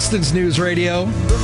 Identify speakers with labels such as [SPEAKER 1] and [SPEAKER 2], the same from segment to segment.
[SPEAKER 1] Boston's News Radio.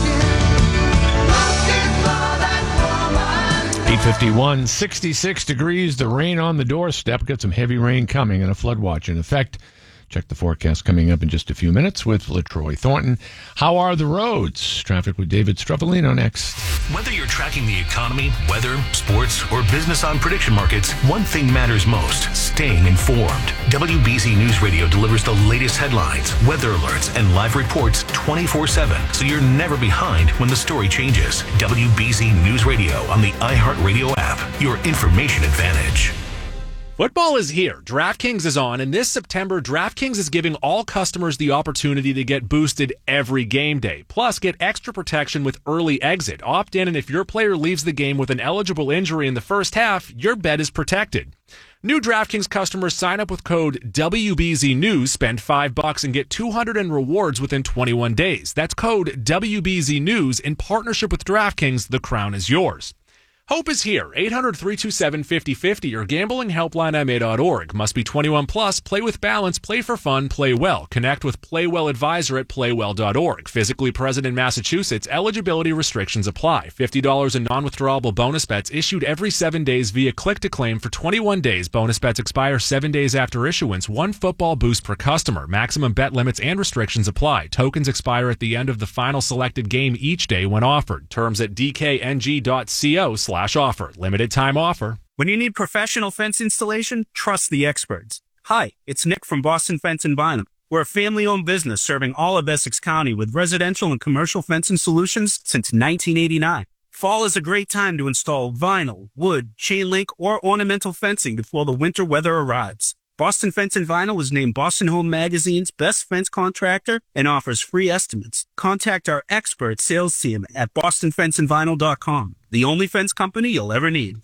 [SPEAKER 2] 8:51, 66 degrees, the rain on the doorstep. Got some heavy rain coming and a flood watch in effect. Check the forecast coming up in just a few minutes with LaTroy Thornton. How are the roads? Traffic with David Struffolino next.
[SPEAKER 3] Whether you're tracking the economy, weather, sports, or business on prediction markets, one thing matters most: staying informed. WBZ News Radio delivers the latest headlines, weather alerts, and live reports 24/7, so you're never behind when the story changes. WBZ News Radio on the iHeartRadio app, your information advantage.
[SPEAKER 4] Football is here. DraftKings is on, and this September, DraftKings is giving all customers the opportunity to get boosted every game day. Plus, get extra protection with early exit. Opt in, and if your player leaves the game with an eligible injury in the first half, your bet is protected. New DraftKings customers sign up with code WBZNews, spend $5 and get $200 in rewards within 21 days. That's code WBZNews in partnership with DraftKings. The crown is yours. Hope is here. 800-327-5050 or gamblinghelplinema.org. Must be 21 plus. Play with balance. Play for fun. Play well. Connect with Playwell Advisor at playwell.org. Physically present in Massachusetts. Eligibility restrictions apply. $50 in non-withdrawable bonus bets issued every 7 days via click-to-claim for 21 days. Bonus bets expire 7 days after issuance. One football boost per customer. Maximum bet limits and restrictions apply. Tokens expire at the end of the final selected game each day when offered. Terms at dkng.co/offer. Limited time offer.
[SPEAKER 5] When you need professional fence installation, trust the experts. Hi, it's Nick from Boston Fence and Vinyl. We're a family-owned business serving all of Essex County with residential and commercial fencing solutions since 1989. Fall is a great time to install vinyl, wood, chain link, or ornamental fencing before the winter weather arrives. Boston Fence and Vinyl was named Boston Home Magazine's best fence contractor and offers free estimates. Contact our expert sales team at bostonfenceandvinyl.com. The only fence company you'll ever need.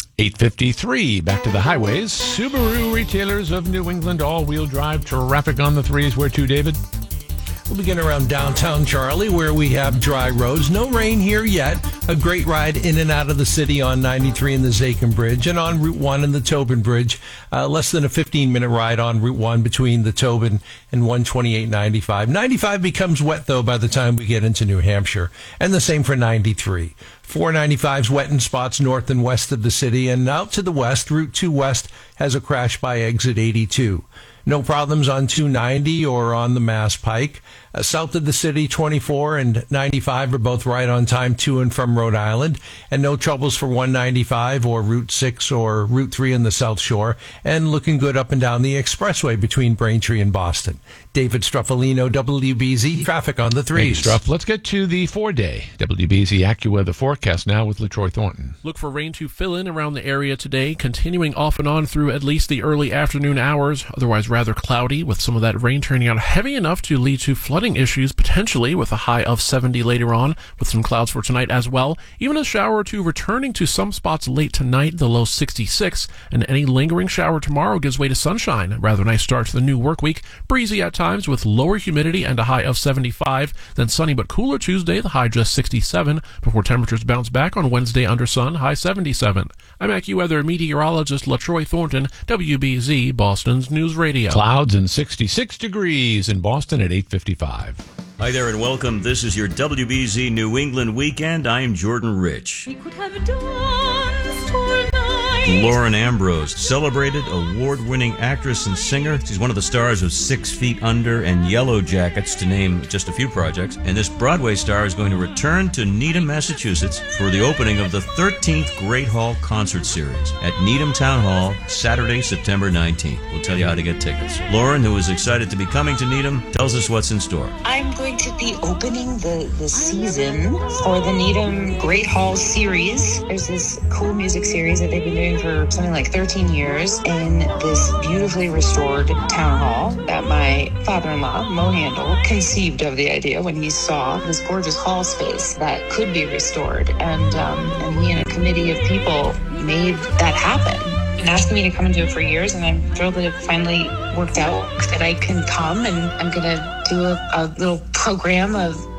[SPEAKER 2] 8:53, back to the highways. Subaru Retailers of New England, all-wheel drive traffic on the threes. Where to, David?
[SPEAKER 1] We'll begin around downtown Charlie, where we have dry roads. No rain here yet. A great ride in and out of the city on 93 and the Zakin Bridge, and on Route 1 and the Tobin Bridge. Less than a 15-minute ride on Route 1 between the Tobin and 128-95. 95 becomes wet, though, by the time we get into New Hampshire. And the same for 93. 495's wet in spots north and west of the city, and out to the west, Route 2 West has a crash by exit 82. No problems on 290 or on the Mass Pike. South of the city, 24 and 95 are both right on time to and from Rhode Island. And no troubles for 195 or Route 6 or Route 3 in the South Shore. And looking good up and down the expressway between Braintree and Boston. David Struffolino, WBZ, traffic on the threes.
[SPEAKER 2] Hey, Struff. Let's get to the 4-day WBZ AccuWeather forecast now with LaTroy Thornton.
[SPEAKER 6] Look for rain to fill in around the area today, continuing off and on through at least the early afternoon hours. Otherwise rather cloudy, with some of that rain turning out heavy enough to lead to flooding issues, potentially with a high of 70 later on, with some clouds for tonight as well. Even a shower or two returning to some spots late tonight, the low 66, and any lingering shower tomorrow gives way to sunshine. A rather nice start to the new work week. Breezy at times with lower humidity and a high of 75. Then sunny but cooler Tuesday, the high just 67, before temperatures bounce back on Wednesday under sun, high 77. I'm AccuWeather meteorologist LaTroy Thornton, WBZ, Boston's News Radio.
[SPEAKER 2] Clouds and 66 degrees in Boston at 8:55.
[SPEAKER 7] Hi there and welcome. This is your WBZ New England Weekend. I am Jordan Rich.
[SPEAKER 8] We could have danced tonight.
[SPEAKER 7] Lauren Ambrose, celebrated award-winning actress and singer. She's one of the stars of 6 Feet Under and Yellow Jackets, to name just a few projects. And this Broadway star is going to return to Needham, Massachusetts for the opening of the 13th Great Hall Concert Series at Needham Town Hall, Saturday, September 19th. We'll tell you how to get tickets. Lauren, who is excited to be coming to Needham, tells us what's in store.
[SPEAKER 9] I'm going to be opening the season for the Needham Great Hall series. There's this cool music series that they've been doing for something like 13 years in this beautifully restored town hall that my father-in-law, Mo Handel, conceived of the idea when he saw this gorgeous hall space that could be restored. And he and a committee of people made that happen. Been asking me to come and do it for years, and I'm thrilled that it finally worked out, that I can come, and I'm going to do a little program of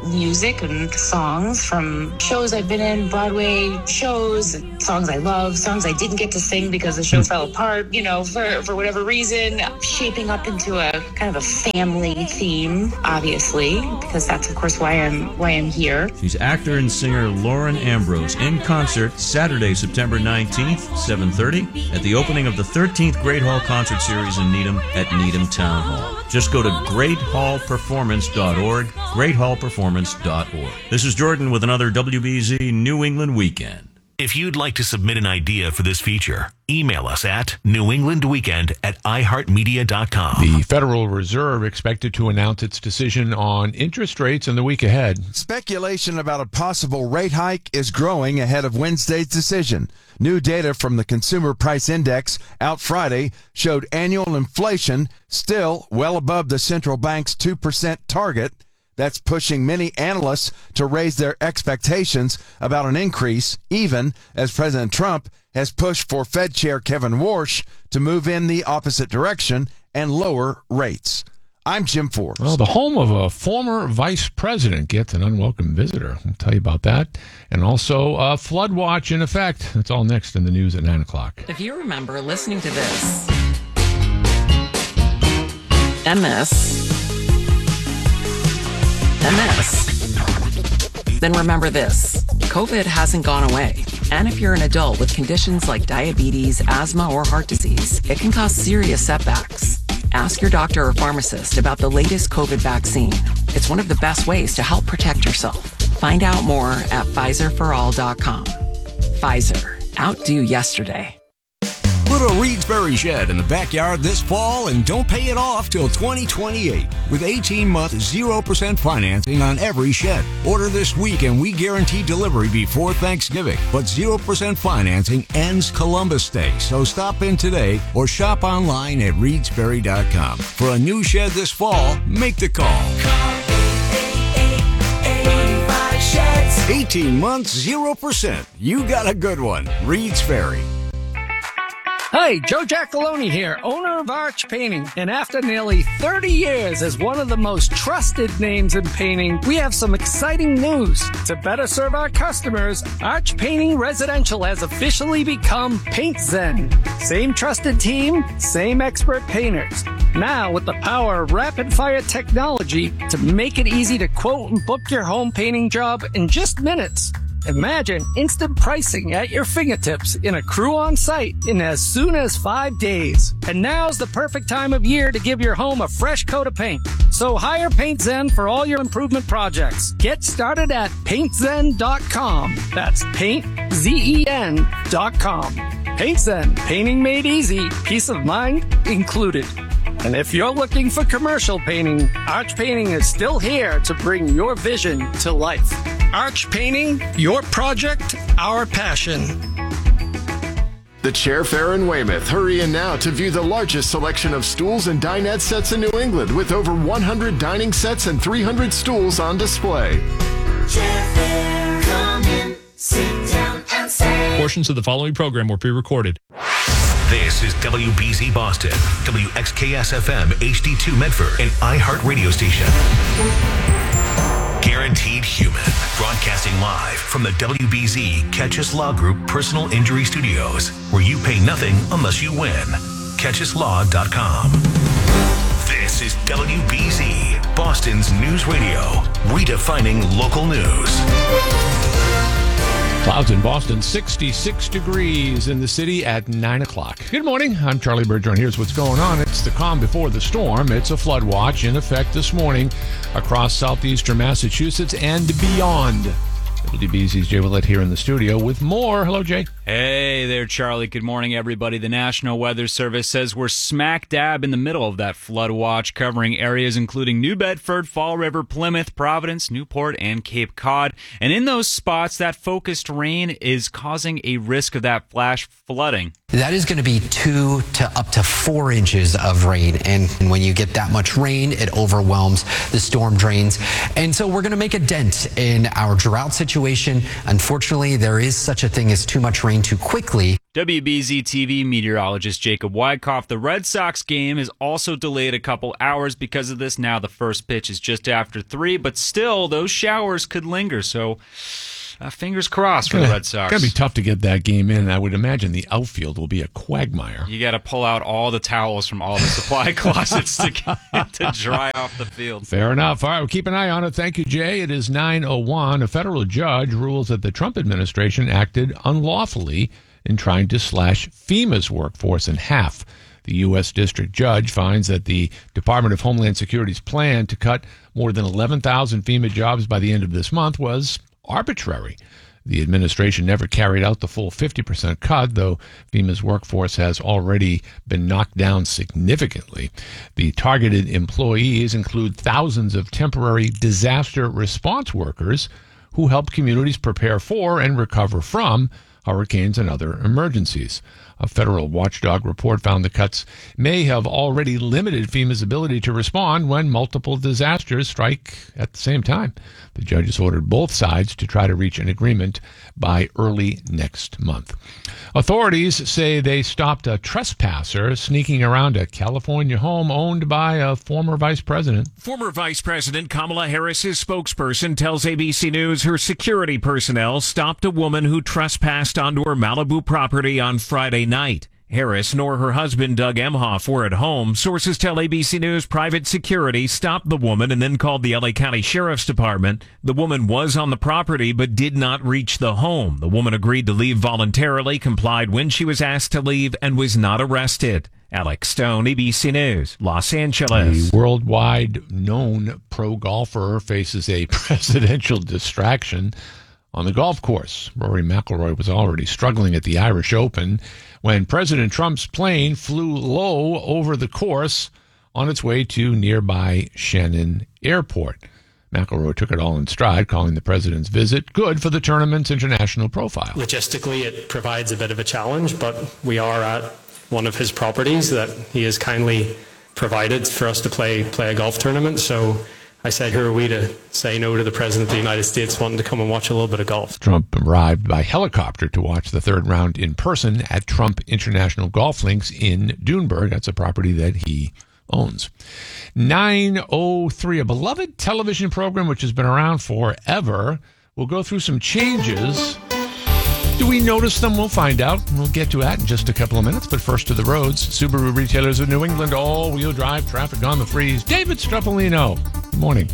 [SPEAKER 9] music and songs from shows I've been in, Broadway shows, songs I love, songs I didn't get to sing because the show fell apart, for whatever reason, shaping up into a kind of a family theme, obviously, because that's of course why I'm here.
[SPEAKER 7] She's actor and singer Lauren Ambrose in concert Saturday, September 19th, 7:30 at the opening of the 13th Great Hall Concert Series in Needham at Needham Town Hall. Just go to greathallperformance.org, greathallperformance.org. This is Jordan with another WBZ New England Weekend.
[SPEAKER 3] If you'd like to submit an idea for this feature, email us at newenglandweekend@iheartmedia.com.
[SPEAKER 2] The Federal Reserve expected to announce its decision on interest rates in the week ahead.
[SPEAKER 10] Speculation about a possible rate hike is growing ahead of Wednesday's decision. New data from the Consumer Price Index out Friday showed annual inflation still well above the central bank's 2% target. That's pushing many analysts to raise their expectations about an increase, even as President Trump has pushed for Fed Chair Kevin Warsh to move in the opposite direction and lower rates. I'm Jim Forbes.
[SPEAKER 2] Well, the home of a former vice president gets an unwelcome visitor. I'll tell you about that. And also a flood watch in effect. That's all next in the news at 9 o'clock.
[SPEAKER 11] If you remember listening to this, MS, then remember this. COVID hasn't gone away. And if you're an adult with conditions like diabetes, asthma, or heart disease, it can cause serious setbacks. Ask your doctor or pharmacist about the latest COVID vaccine. It's one of the best ways to help protect yourself. Find out more at PfizerForAll.com. Pfizer. Outdo yesterday.
[SPEAKER 12] Put a Reedsbury shed in the backyard this fall and don't pay it off till 2028 with 18-month 0% financing on every shed. Order this week and we guarantee delivery before Thanksgiving. But 0% financing ends Columbus Day, so stop in today or shop online at Reedsbury.com. For a new shed this fall, make the call. Call 888-85 Sheds. 18 months, 0%. You got a good one. Reeds Ferry.
[SPEAKER 13] Hi, Joe Giacalone here, owner of Arch Painting. And after nearly 30 years as one of the most trusted names in painting, we have some exciting news. To better serve our customers, Arch Painting Residential has officially become Paint Zen. Same trusted team, same expert painters. Now with the power of rapid-fire technology to make it easy to quote and book your home painting job in just minutes. Imagine instant pricing at your fingertips in a crew on site in as soon as 5 days. And now's the perfect time of year to give your home a fresh coat of paint. So hire Paint Zen for all your improvement projects. Get started at paintzen.com. That's paintzen.com. Paint Zen, painting made easy, peace of mind included. And if you're looking for commercial painting, Arch Painting is still here to bring your vision to life. Arch Painting, your project, our passion.
[SPEAKER 14] The Chair Fair in Weymouth. Hurry in now to view the largest selection of stools and dinette sets in New England with over 100 dining sets and 300 stools on display.
[SPEAKER 15] Chair Fair, come in, sit down and say.
[SPEAKER 16] Portions of the following program were pre-recorded.
[SPEAKER 3] This is WBZ Boston, WXKS-FM, HD2 Medford, and iHeart Radio Station. Guaranteed Human, broadcasting live from the WBZ Catchus Law Group Personal Injury Studios, where you pay nothing unless you win. CatchusLaw.com. This is WBZ, Boston's news radio, redefining local news.
[SPEAKER 2] Clouds in Boston, 66 degrees in the city at 9 o'clock. Good morning. I'm Charlie Bergeron. Here's what's going on. It's the calm before the storm. It's a flood watch in effect this morning across southeastern Massachusetts and beyond. WBZ's Jay Willett here in the studio with more. Hello, Jay.
[SPEAKER 17] Hey there, Charlie. Good morning, everybody. The National Weather Service says we're smack dab in the middle of that flood watch, covering areas including New Bedford, Fall River, Plymouth, Providence, Newport, and Cape Cod. And in those spots, that focused rain is causing a risk of that flash flooding.
[SPEAKER 18] That is going to be 2 to up to 4 inches of rain. And when you get that much rain, it overwhelms the storm drains. And so we're going to make a dent in our drought situation. Unfortunately, there is such a thing as too much rain too quickly.
[SPEAKER 17] WBZ TV meteorologist Jacob Wyckoff. The Red Sox game is also delayed a couple hours because of this. Now the first pitch is just after 3, but still those showers could linger. So fingers crossed for the Red Sox.
[SPEAKER 2] It's going to be tough to get that game in. I would imagine the outfield will be a quagmire.
[SPEAKER 17] You got to pull out all the towels from all the supply closets to dry off the field.
[SPEAKER 2] Fair enough. All right, we'll keep an eye on it. Thank you, Jay. It is 9:01. A federal judge rules that the Trump administration acted unlawfully in trying to slash FEMA's workforce in half. The U.S. District Judge finds that the Department of Homeland Security's plan to cut more than 11,000 FEMA jobs by the end of this month was arbitrary. The administration never carried out the full 50% cut, though FEMA's workforce has already been knocked down significantly. The targeted employees include thousands of temporary disaster response workers who help communities prepare for and recover from hurricanes and other emergencies. A federal watchdog report found the cuts may have already limited FEMA's ability to respond when multiple disasters strike at the same time. The judge has ordered both sides to try to reach an agreement by early next month. Authorities say they stopped a trespasser sneaking around a California home owned by a former vice president.
[SPEAKER 19] Former Vice President Kamala Harris's spokesperson tells ABC News her security personnel stopped a woman who trespassed onto her Malibu property on Friday night. Harris nor her husband Doug Emhoff were at home. Sources tell ABC News private security stopped the woman and then called the LA County Sheriff's Department. The woman was on the property but did not reach the home. The woman agreed to leave voluntarily, complied when she was asked to leave, and was not arrested. Alex Stone, ABC News, Los Angeles.
[SPEAKER 2] The worldwide known pro golfer faces a presidential distraction on the golf course. Rory McIlroy was already struggling at the Irish Open when President Trump's plane flew low over the course on its way to nearby Shannon Airport. McIlroy took it all in stride, calling the president's visit good for the tournament's international profile.
[SPEAKER 20] Logistically, it provides a bit of a challenge, but we are at one of his properties that he has kindly provided for us to play a golf tournament. So I said, who are we to say no to the President of the United States wanting to come and watch a little bit of golf?
[SPEAKER 2] Trump arrived by helicopter to watch the third round in person at Trump International Golf Links in Dunebirg. That's a property that he owns. 9:03, a beloved television program which has been around forever will go through some changes. Do we notice them? We'll find out. We'll get to that in just a couple of minutes. But first to the roads. Subaru Retailers of New England, all-wheel drive traffic on the freeze. David Struffolino. Good morning.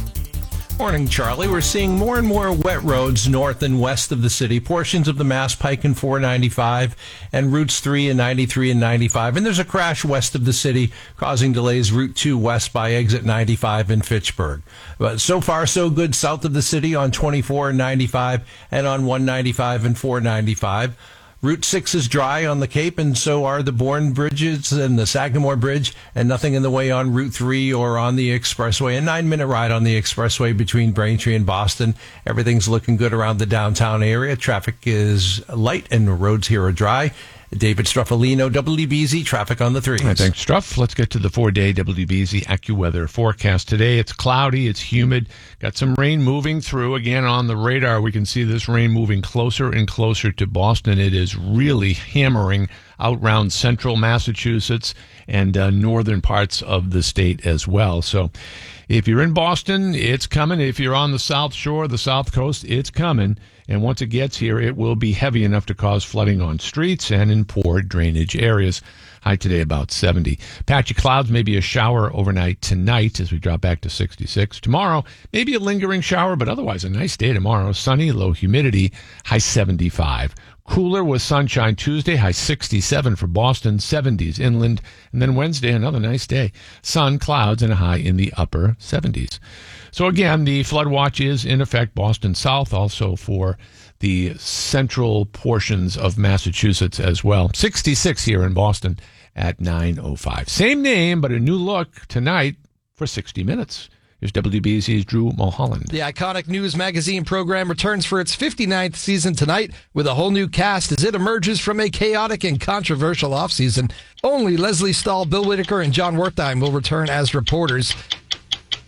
[SPEAKER 1] Morning, Charlie. We're seeing more and more wet roads north and west of the city. Portions of the Mass Pike and 495 and routes 3 and 93 and 95. And there's a crash west of the city causing delays Route 2 west by exit 95 in Fitchburg. But so far, so good south of the city on 24 and 95 and on 195 and 495. Route 6 is dry on the Cape, and so are the Bourne Bridges and the Sagamore Bridge, and nothing in the way on Route 3 or on the Expressway. A 9-minute ride on the Expressway between Braintree and Boston. Everything's looking good around the downtown area. Traffic is light, and the roads here are dry. David Struffolino, WBZ Traffic on the 3s.
[SPEAKER 2] All right, thanks, Struff. Let's get to the 4-day WBZ AccuWeather forecast. Today, it's cloudy, it's humid, got some rain moving through. Again, on the radar, we can see this rain moving closer and closer to Boston. It is really hammering out around central Massachusetts and northern parts of the state as well. So if you're in Boston, it's coming. If you're on the South Shore, the South Coast, it's coming. And once it gets here, it will be heavy enough to cause flooding on streets and in poor drainage areas. High today about 70. Patchy clouds, maybe a shower overnight tonight as we drop back to 66. Tomorrow, maybe a lingering shower, but otherwise a nice day tomorrow. Sunny, low humidity, high 75. Cooler with sunshine Tuesday, high 67 for Boston, 70s inland. And then Wednesday, another nice day. Sun, clouds, and a high in the upper 70s. So again, the flood watch is in effect Boston South, also for the central portions of Massachusetts as well. 66 here in Boston at 9:05. Same name, but a new look tonight for 60 Minutes. Here's WBZ's Drew Mulholland.
[SPEAKER 21] The iconic news magazine program returns for its 59th season tonight with a whole new cast as it emerges from a chaotic and controversial offseason. Only Leslie Stahl, Bill Whitaker, and John Wertheim will return as reporters.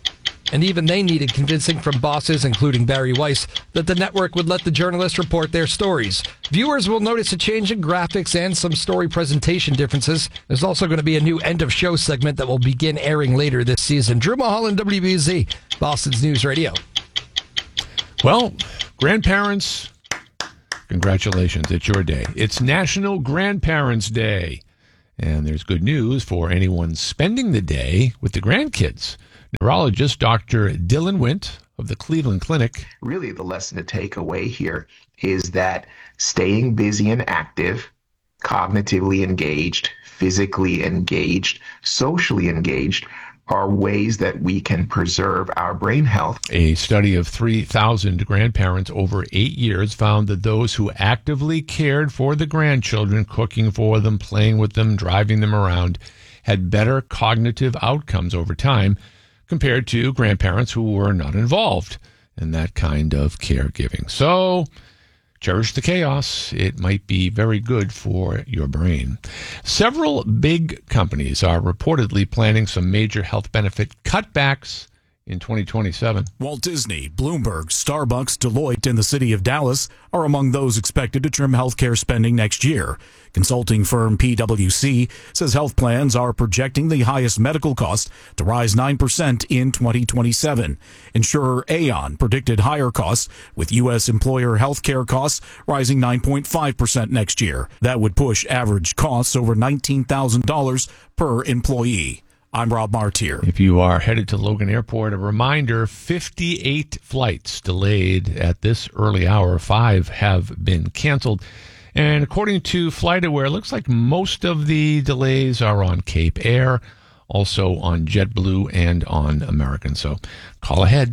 [SPEAKER 21] And even they needed convincing from bosses, including Barry Weiss, that the network would let the journalists report their stories. Viewers will notice a change in graphics and some story presentation differences. There's also going to be a new end-of-show segment that will begin airing later this season. Drew Mulholland, WBZ, Boston's News Radio.
[SPEAKER 2] Well, grandparents, congratulations. It's your day. It's National Grandparents' Day. And there's good news for anyone spending the day with the grandkids. Neurologist Dr. Dylan Wint of the Cleveland Clinic.
[SPEAKER 4] Really, the lesson to take away here is that staying busy and active, cognitively engaged, physically engaged, socially engaged are ways that we can preserve our brain health.
[SPEAKER 2] A study of 3,000 grandparents over 8 years found that those who actively cared for the grandchildren, cooking for them, playing with them, driving them around, had better cognitive outcomes over time compared to grandparents who were not involved in that kind of caregiving. So, cherish the chaos. It might be very good for your brain. Several big companies are reportedly planning some major health benefit cutbacks in 2027.
[SPEAKER 22] Walt Disney, Bloomberg, Starbucks, Deloitte, and the city of Dallas are among those expected to trim healthcare spending next year. Consulting firm PwC says health plans are projecting the highest medical cost to rise 9% in 2027. Insurer Aon predicted higher costs, with U.S. employer healthcare costs rising 9.5% next year. That would push average costs over $19,000 per employee. I'm Rob Martier.
[SPEAKER 2] If you are headed to Logan Airport, a reminder, 58 flights delayed at this early hour. 5 have been canceled. And according to FlightAware, it looks like most of the delays are on Cape Air, also on JetBlue and on American. So call ahead.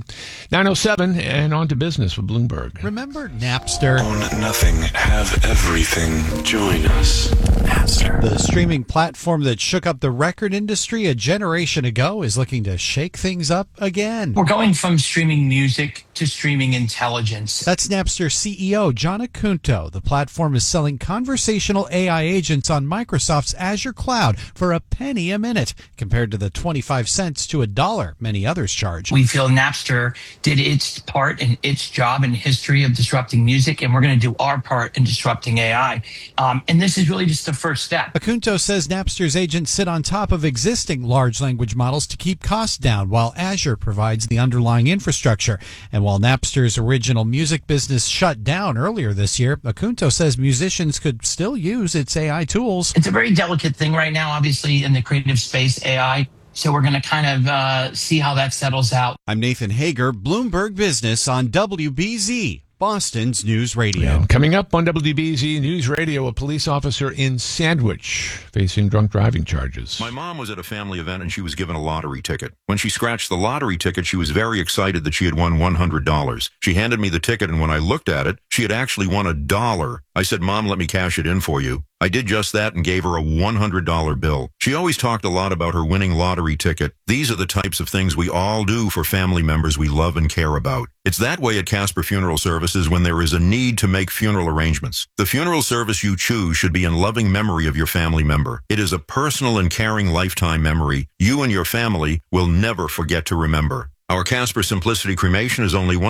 [SPEAKER 2] 9:07 and on to business with Bloomberg.
[SPEAKER 23] Remember Napster?
[SPEAKER 24] Own nothing, have everything. Join us.
[SPEAKER 23] Napster. The streaming platform that shook up the record industry a generation ago is looking to shake things up again.
[SPEAKER 25] We're going from streaming music to streaming intelligence.
[SPEAKER 23] That's Napster CEO John Acunto. The platform is selling conversational AI agents on Microsoft's Azure cloud for a penny a minute, compared to the 25 cents to $1 many others charge.
[SPEAKER 25] We feel Napster did its part in its job in history of disrupting music, and we're going to do our part in disrupting AI. And this is really just the first step.
[SPEAKER 23] Acunto says Napster's agents sit on top of existing large language models to keep costs down, while Azure provides the underlying infrastructure. And while Napster's original music business shut down earlier this year, Acunto says musicians could still use its AI tools.
[SPEAKER 25] It's a very delicate thing right now, obviously, in the creative space, AI. So we're going to kind of see how that settles out.
[SPEAKER 23] I'm Nathan Hager, Bloomberg Business on WBZ, Boston's News Radio.
[SPEAKER 2] And coming up on WBZ News Radio, a police officer in Sandwich facing drunk driving charges.
[SPEAKER 26] My mom was at a family event and she was given a lottery ticket. When she scratched the lottery ticket, she was very excited that she had won $100. She handed me the ticket, and when I looked at it, she had actually won $1. I said, "Mom, let me cash it in for you." I did just that and gave her a $100 bill. She always talked a lot about her winning lottery ticket. These are the types of things we all do for family members we love and care about. It's that way at Casper Funeral Services when there is a need to make funeral arrangements. The funeral service you choose should be in loving memory of your family member. It is a personal and caring lifetime memory you and your family will never forget to remember. Our Casper Simplicity Cremation is only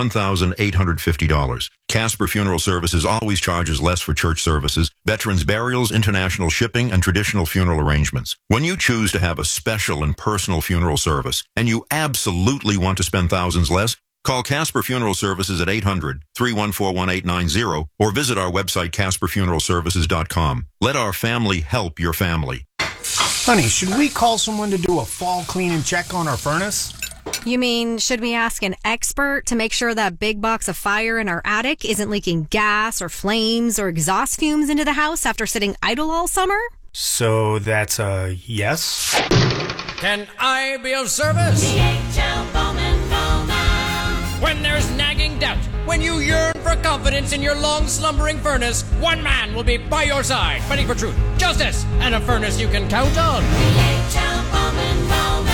[SPEAKER 26] $1,850. Casper Funeral Services always charges less for church services, veterans burials, international shipping, and traditional funeral arrangements. When you choose to have a special and personal funeral service, and you absolutely want to spend thousands less, call Casper Funeral Services at 800-314-1890 or visit our website, CasperFuneralServices.com. Let our family help your family.
[SPEAKER 27] Honey, should we call someone to do a fall clean and check on our furnace?
[SPEAKER 28] You mean, should we ask an expert to make sure that big box of fire in our attic isn't leaking gas or flames or exhaust fumes into the house after sitting idle all summer?
[SPEAKER 27] So that's a yes?
[SPEAKER 29] Can I be of service?
[SPEAKER 15] DHL Bowman Bowman.
[SPEAKER 29] When there's nagging doubt, when you yearn for confidence in your long slumbering furnace, one man will be by your side, fighting for truth, justice, and a furnace you can count on.
[SPEAKER 15] DHL Bowman Bowman.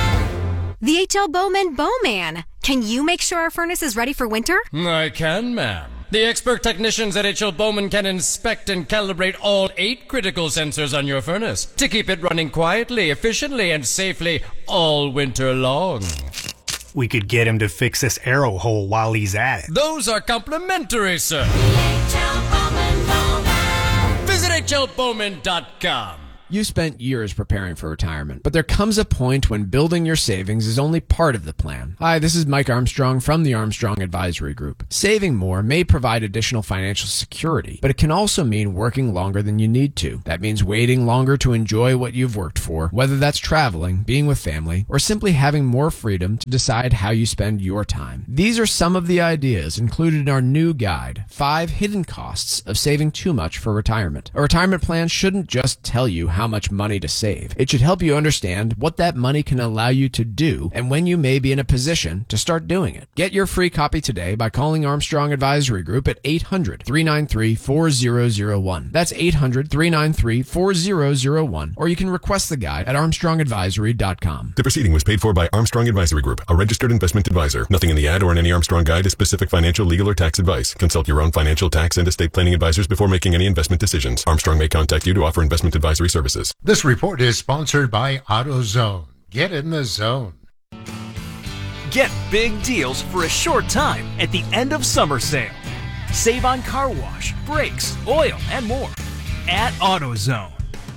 [SPEAKER 28] The H.L. Bowman Bowman. Can you make sure our furnace is ready for winter?
[SPEAKER 29] I can, ma'am. The expert technicians at H.L. Bowman can inspect and calibrate all 8 critical sensors on your furnace to keep it running quietly, efficiently, and safely all winter long.
[SPEAKER 27] we could get him to fix this arrow hole while he's at it.
[SPEAKER 29] Those are complimentary, sir. Visit HLBowman.com.
[SPEAKER 5] You spent years preparing for retirement, but there comes a point when building your savings is only part of the plan. Hi, this is Mike Armstrong from the Armstrong Advisory Group. Saving more may provide additional financial security, but it can also mean working longer than you need to. That means waiting longer to enjoy what you've worked for, whether that's traveling, being with family, or simply having more freedom to decide how you spend your time. These are some of the ideas included in our new guide, 5 Hidden Costs of Saving Too Much for Retirement. A retirement plan shouldn't just tell you how much money to save. It should help you understand what that money can allow you to do and when you may be in a position to start doing it. Get your free copy today by calling Armstrong Advisory Group at 800-393-4001. That's 800-393-4001, or you can request the guide at armstrongadvisory.com.
[SPEAKER 6] The proceeding was paid for by Armstrong Advisory Group, a registered investment advisor. Nothing in the ad or in any Armstrong guide is specific financial, legal, or tax advice. Consult your own financial, tax, and estate planning advisors before making any investment decisions. Armstrong may contact you to offer investment advisory services.
[SPEAKER 7] This report is sponsored by AutoZone. Get in the zone.
[SPEAKER 8] Get big deals for a short time at the end of summer sale. Save on car wash, brakes, oil, and more at AutoZone.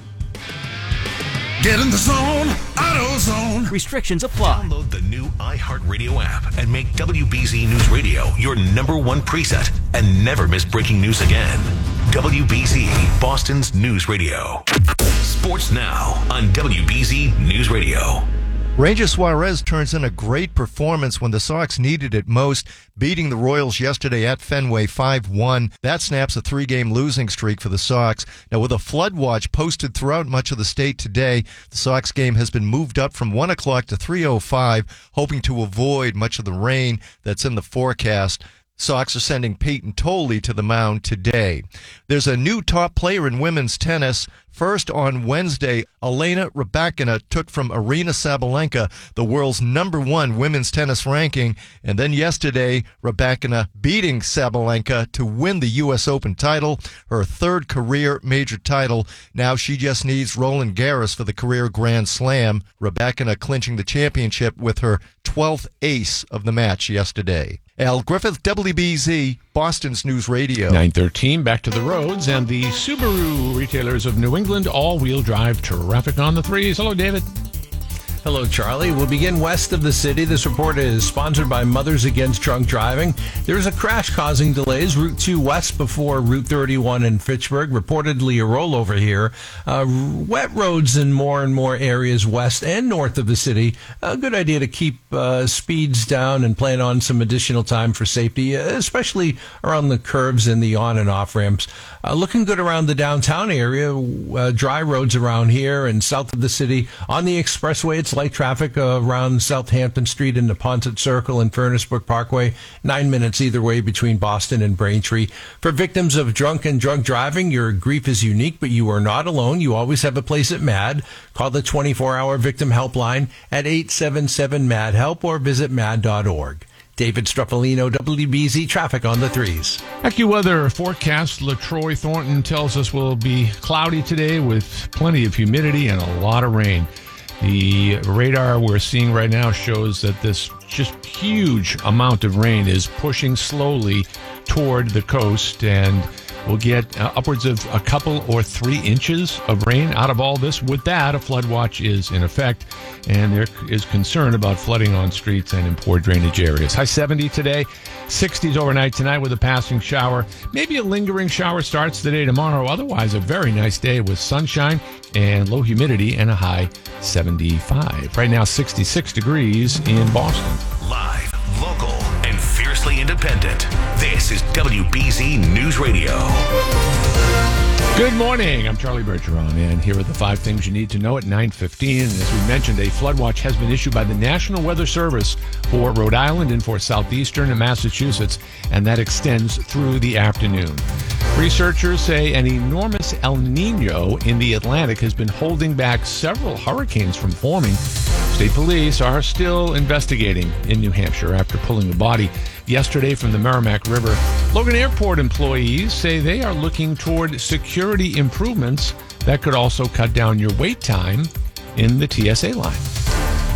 [SPEAKER 9] Get in the zone, AutoZone.
[SPEAKER 8] Restrictions apply.
[SPEAKER 3] Download the new iHeartRadio app and make WBZ News Radio your #1 preset and never miss breaking news again. WBZ, Boston's news radio. Sports now on WBZ News Radio.
[SPEAKER 10] Ranger Suarez turns in a great performance when the Sox needed it most, beating the Royals yesterday at Fenway 5-1. That snaps a 3-game losing streak for the Sox. Now, with a flood watch posted throughout much of the state today, the Sox game has been moved up from 1 o'clock to 3:05, hoping to avoid much of the rain that's in the forecast. Sox are sending Peyton Tolley to the mound today. There's a new top player in women's tennis. First on Wednesday, Elena Rybakina took from Aryna Sabalenka the world's #1 women's tennis ranking. And then yesterday, Rybakina beating Sabalenka to win the U.S. Open title, her 3rd career major title. Now she just needs Roland Garros for the career Grand Slam. Rybakina clinching the championship with her 12th ace of the match yesterday. Al Griffith, WBZ, Boston's News Radio.
[SPEAKER 2] 9:13, back to the roads, and the Subaru retailers of New England all-wheel drive traffic on the 3s. Hello, David.
[SPEAKER 1] Hello, Charlie. We'll begin west of the city. This report is sponsored by Mothers Against Drunk Driving. There's a crash causing delays. Route 2 west before Route 31 in Fitchburg. Reportedly a rollover here. Wet roads in more and more areas west and north of the city. A good idea to keep speeds down and plan on some additional time for safety, especially around the curves and the on and off ramps. Looking good around the downtown area. Dry roads around here and south of the city. On the expressway, it's light traffic around Southampton Street and Neponset Circle and Furnace Brook Parkway. 9 minutes either way between Boston and Braintree. For victims of drunk and drug driving, your grief is unique, but you are not alone. You always have a place at MAD. Call the 24-hour victim helpline at 877-MAD-HELP or visit mad.org. David Struffolino, WBZ Traffic on the 3s.
[SPEAKER 2] AccuWeather forecast, LaTroy Thornton tells us will be cloudy today with plenty of humidity and a lot of rain. The radar we're seeing right now shows that this just huge amount of rain is pushing slowly toward the coast, and we'll get upwards of a couple or 3 inches of rain out of all this. With that, a flood watch is in effect, and there is concern about flooding on streets and in poor drainage areas. High 70 today, 60s overnight tonight with a passing shower. Maybe a lingering shower starts the day tomorrow. Otherwise, a very nice day with sunshine and low humidity and a high 75. Right now, 66 degrees in Boston.
[SPEAKER 3] Live, local, and fiercely independent. This is WBZ News Radio.
[SPEAKER 2] Good morning. I'm Charlie Bergeron, and here are the 5 things you need to know at 9:15. And as we mentioned, a flood watch has been issued by the National Weather Service for Rhode Island and for southeastern and Massachusetts, and that extends through the afternoon. Researchers say an enormous El Nino in the Atlantic has been holding back several hurricanes from forming. State police are still investigating in New Hampshire after pulling a body yesterday from the Merrimack River. Logan Airport employees say they are looking toward security improvements that could also cut down your wait time in the TSA line.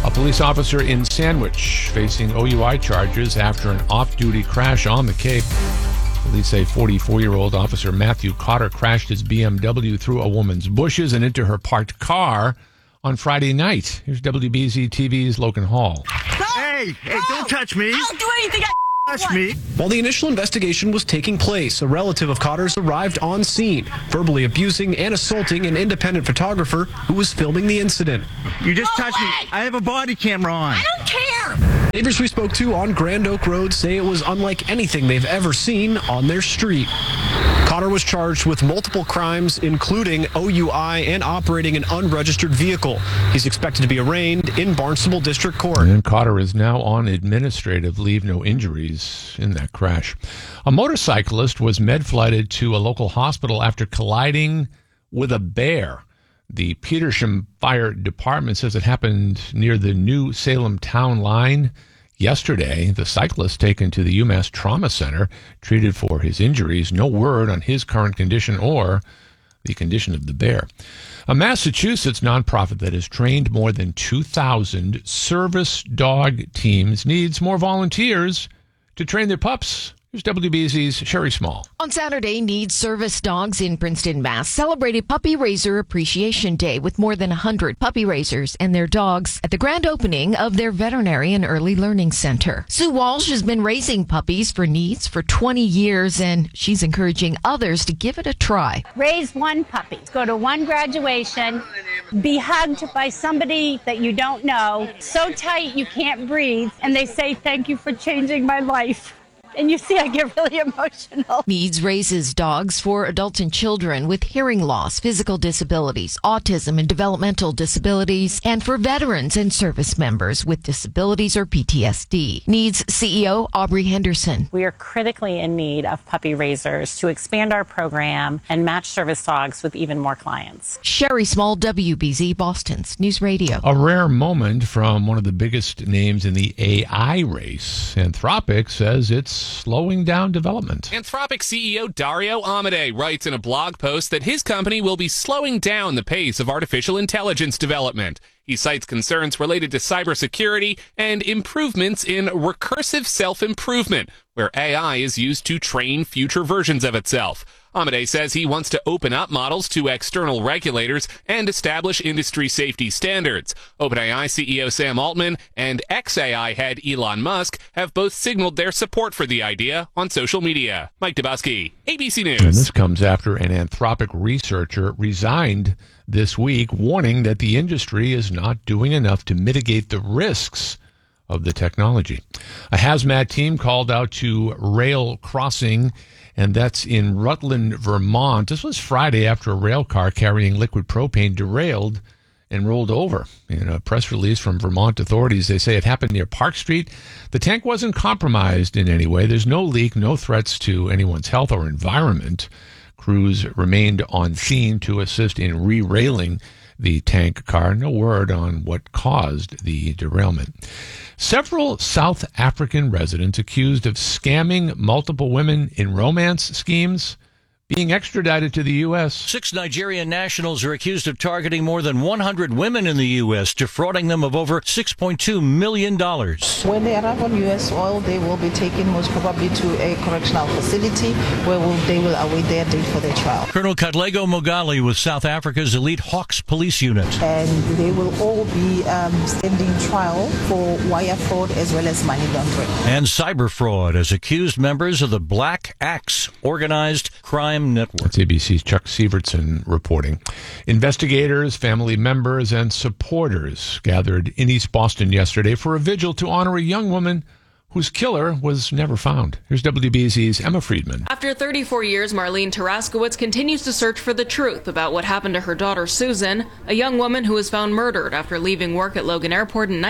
[SPEAKER 2] A police officer in Sandwich facing OUI charges after an off-duty crash on the Cape. Police say 44-year-old Officer Matthew Cotter crashed his BMW through a woman's bushes and into her parked car on Friday night. Here's WBZ TV's Logan Hall.
[SPEAKER 11] Hey, don't touch me.
[SPEAKER 12] I don't do anything.
[SPEAKER 11] Touch me.
[SPEAKER 12] While the initial investigation was taking place, a relative of Cotter's arrived on scene, verbally abusing and assaulting an independent photographer who was filming the incident.
[SPEAKER 11] You just touched me. I have a body camera on.
[SPEAKER 12] I don't care. Neighbors we spoke to on Grand Oak Road say it was unlike anything they've ever seen on their street. Cotter was charged with multiple crimes, including OUI and operating an unregistered vehicle. He's expected to be arraigned in Barnstable District Court.
[SPEAKER 2] And Cotter is now on administrative leave, no injuries in that crash. A motorcyclist was med-flighted to a local hospital after colliding with a bear. The Petersham Fire Department says it happened near the New Salem Town Line. Yesterday, the cyclist taken to the UMass Trauma Center, treated for his injuries. No word on his current condition or the condition of the bear. A Massachusetts nonprofit that has trained more than 2,000 service dog teams needs more volunteers to train their pups. Here's WBZ's Sherry Small.
[SPEAKER 13] On Saturday, Need Service Dogs in Princeton, Mass. celebrated Puppy Raiser Appreciation Day with more than 100 puppy raisers and their dogs at the grand opening of their Veterinary and Early Learning Center. Sue Walsh has been raising puppies for Needs for 20 years, and she's encouraging others to give it a try.
[SPEAKER 14] Raise one puppy, go to one graduation, be hugged by somebody that you don't know, so tight you can't breathe, and they say, "Thank you for changing my life." And you see, I get really emotional.
[SPEAKER 13] Needs raises dogs for adults and children with hearing loss, physical disabilities, autism, and developmental disabilities, and for veterans and service members with disabilities or PTSD. Needs CEO Aubrey Henderson.
[SPEAKER 16] We are critically in need of puppy raisers to expand our program and match service dogs with even more clients.
[SPEAKER 13] Sherry Small, WBZ, Boston's News Radio.
[SPEAKER 2] A rare moment from one of the biggest names in the AI race. Anthropic says it's slowing down development.
[SPEAKER 17] Anthropic CEO Dario Amodei writes in a blog post that his company will be slowing down the pace of artificial intelligence development. He cites concerns related to cybersecurity and improvements in recursive self-improvement, where AI is used to train future versions of itself. Amodei says he wants to open up models to external regulators and establish industry safety standards. OpenAI CEO Sam Altman and xAI head Elon Musk have both signaled their support for the idea on social media. Mike Dubowski, ABC News.
[SPEAKER 2] And this comes after an Anthropic researcher resigned this week, warning that the industry is not doing enough to mitigate the risks of the technology. A hazmat team called out to rail crossing, and that's in Rutland, Vermont. This was Friday after a rail car carrying liquid propane derailed and rolled over. In a press release from Vermont authorities, they say it happened near Park Street. The tank wasn't compromised in any way. There's no leak, no threats to anyone's health or environment. Crews remained on scene to assist in re-railing the tank car. No word on what caused the derailment. Several South African residents accused of scamming multiple women in romance schemes being extradited to the U.S.
[SPEAKER 18] 6 Nigerian nationals are accused of targeting more than 100 women in the U.S., defrauding them of over $6.2 million.
[SPEAKER 19] When they arrive on U.S. soil, they will be taken most probably to a correctional facility where they will await their date for their trial.
[SPEAKER 18] Colonel Katlego Mogali with South Africa's elite Hawks police unit.
[SPEAKER 19] And they will all be standing trial for wire fraud as well as money laundering.
[SPEAKER 18] And cyber fraud as accused members of the Black Axe organized crime network.
[SPEAKER 2] That's ABC's Chuck Sievertson reporting. Investigators, family members, and supporters gathered in East Boston yesterday for a vigil to honor a young woman whose killer was never found. Here's WBZ's Emma Friedman.
[SPEAKER 20] After 34 years, Marlene Taraskowitz continues to search for the truth about what happened to her daughter Susan, a young woman who was found murdered after leaving work at Logan Airport in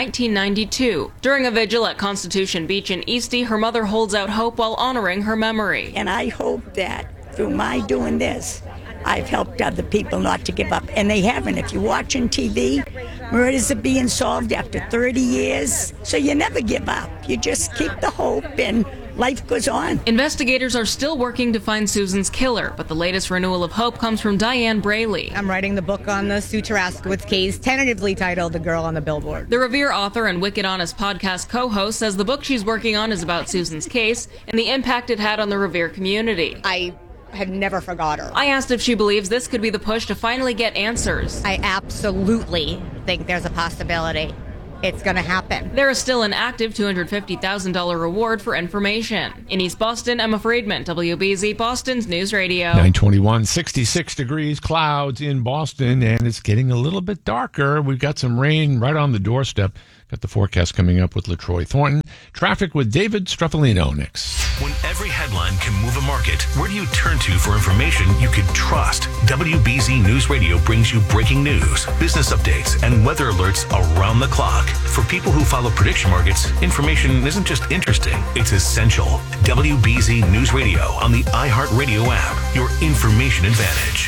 [SPEAKER 20] 1992. During a vigil at Constitution Beach in Eastie, her mother holds out hope while honoring her memory.
[SPEAKER 30] And I hope that through my doing this, I've helped other people not to give up. And they haven't. If you're watching TV, murders are being solved after 30 years, so you never give up. You just keep the hope and life goes on.
[SPEAKER 20] Investigators are still working to find Susan's killer, but the latest renewal of hope comes from Diane Braley.
[SPEAKER 4] I'm writing the book on the Sue Taraskowitz case, tentatively titled The Girl on the Billboard.
[SPEAKER 20] The Revere author and Wicked Honest podcast co-host says the book she's working on is about Susan's case and the impact it had on the Revere community.
[SPEAKER 4] I have never forgot her.
[SPEAKER 20] I asked if she believes this could be the push to finally get answers.
[SPEAKER 4] I absolutely think there's a possibility it's going to happen.
[SPEAKER 20] There is still an active $250,000 reward for information. In East Boston, Emma Friedman, WBZ Boston's News Radio.
[SPEAKER 2] 921, 66 degrees, clouds in Boston, and it's getting a little bit darker. We've got some rain right on the doorstep. Got the forecast coming up with LaTroy Thornton. Traffic with David Struffolino next.
[SPEAKER 3] When every headline can move a market, where do you turn to for information you can trust? WBZ News Radio brings you breaking news, business updates, and weather alerts around the clock. For people who follow prediction markets, information isn't just interesting, it's essential. WBZ News Radio on the iHeartRadio app, your information advantage.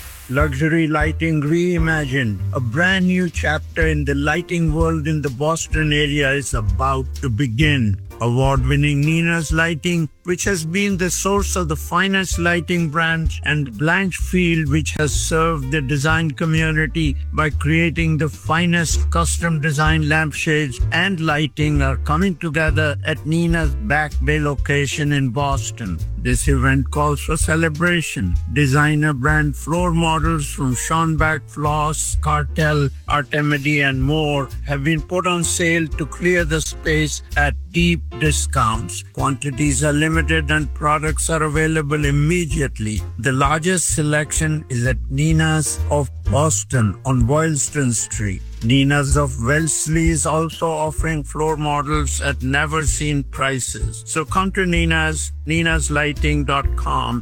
[SPEAKER 15] Luxury lighting reimagined. A brand new chapter in the lighting world in the Boston area is about to begin. Award-winning Nina's Lighting, which has been the source of the finest lighting brands, and Blanchfield, which has served the design community by creating the finest custom design lampshades and lighting, are coming together at Nina's Back Bay location in Boston. This event calls for celebration. Designer brand floor models from Schonbach Floss, Cartel, Artemidi, and more have been put on sale to clear the space at deep discounts. Quantities are limited and products are available immediately. The largest selection is at Nina's of Boston on Boylston Street. Nina's of Wellesley is also offering floor models at never-seen prices. So come to Nina's, ninaslighting.com,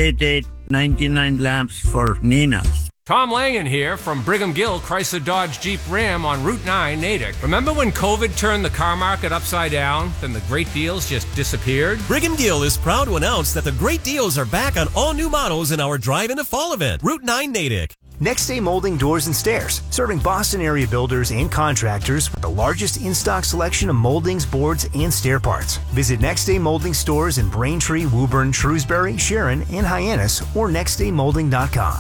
[SPEAKER 15] 888-99 lamps for Nina's.
[SPEAKER 21] Tom Langen here from Brigham Gill Chrysler Dodge Jeep Ram on Route 9, Natick. Remember when COVID turned the car market upside down? Then the great deals just disappeared?
[SPEAKER 22] Brigham Gill is proud to announce that the great deals are back on all new models in our Drive into Fall event, Route 9, Natick.
[SPEAKER 23] Next Day Molding Doors and Stairs, serving Boston area builders and contractors with the largest in-stock selection of moldings, boards, and stair parts. Visit Next Day Molding stores in Braintree, Woburn, Shrewsbury, Sharon, and Hyannis, or nextdaymolding.com.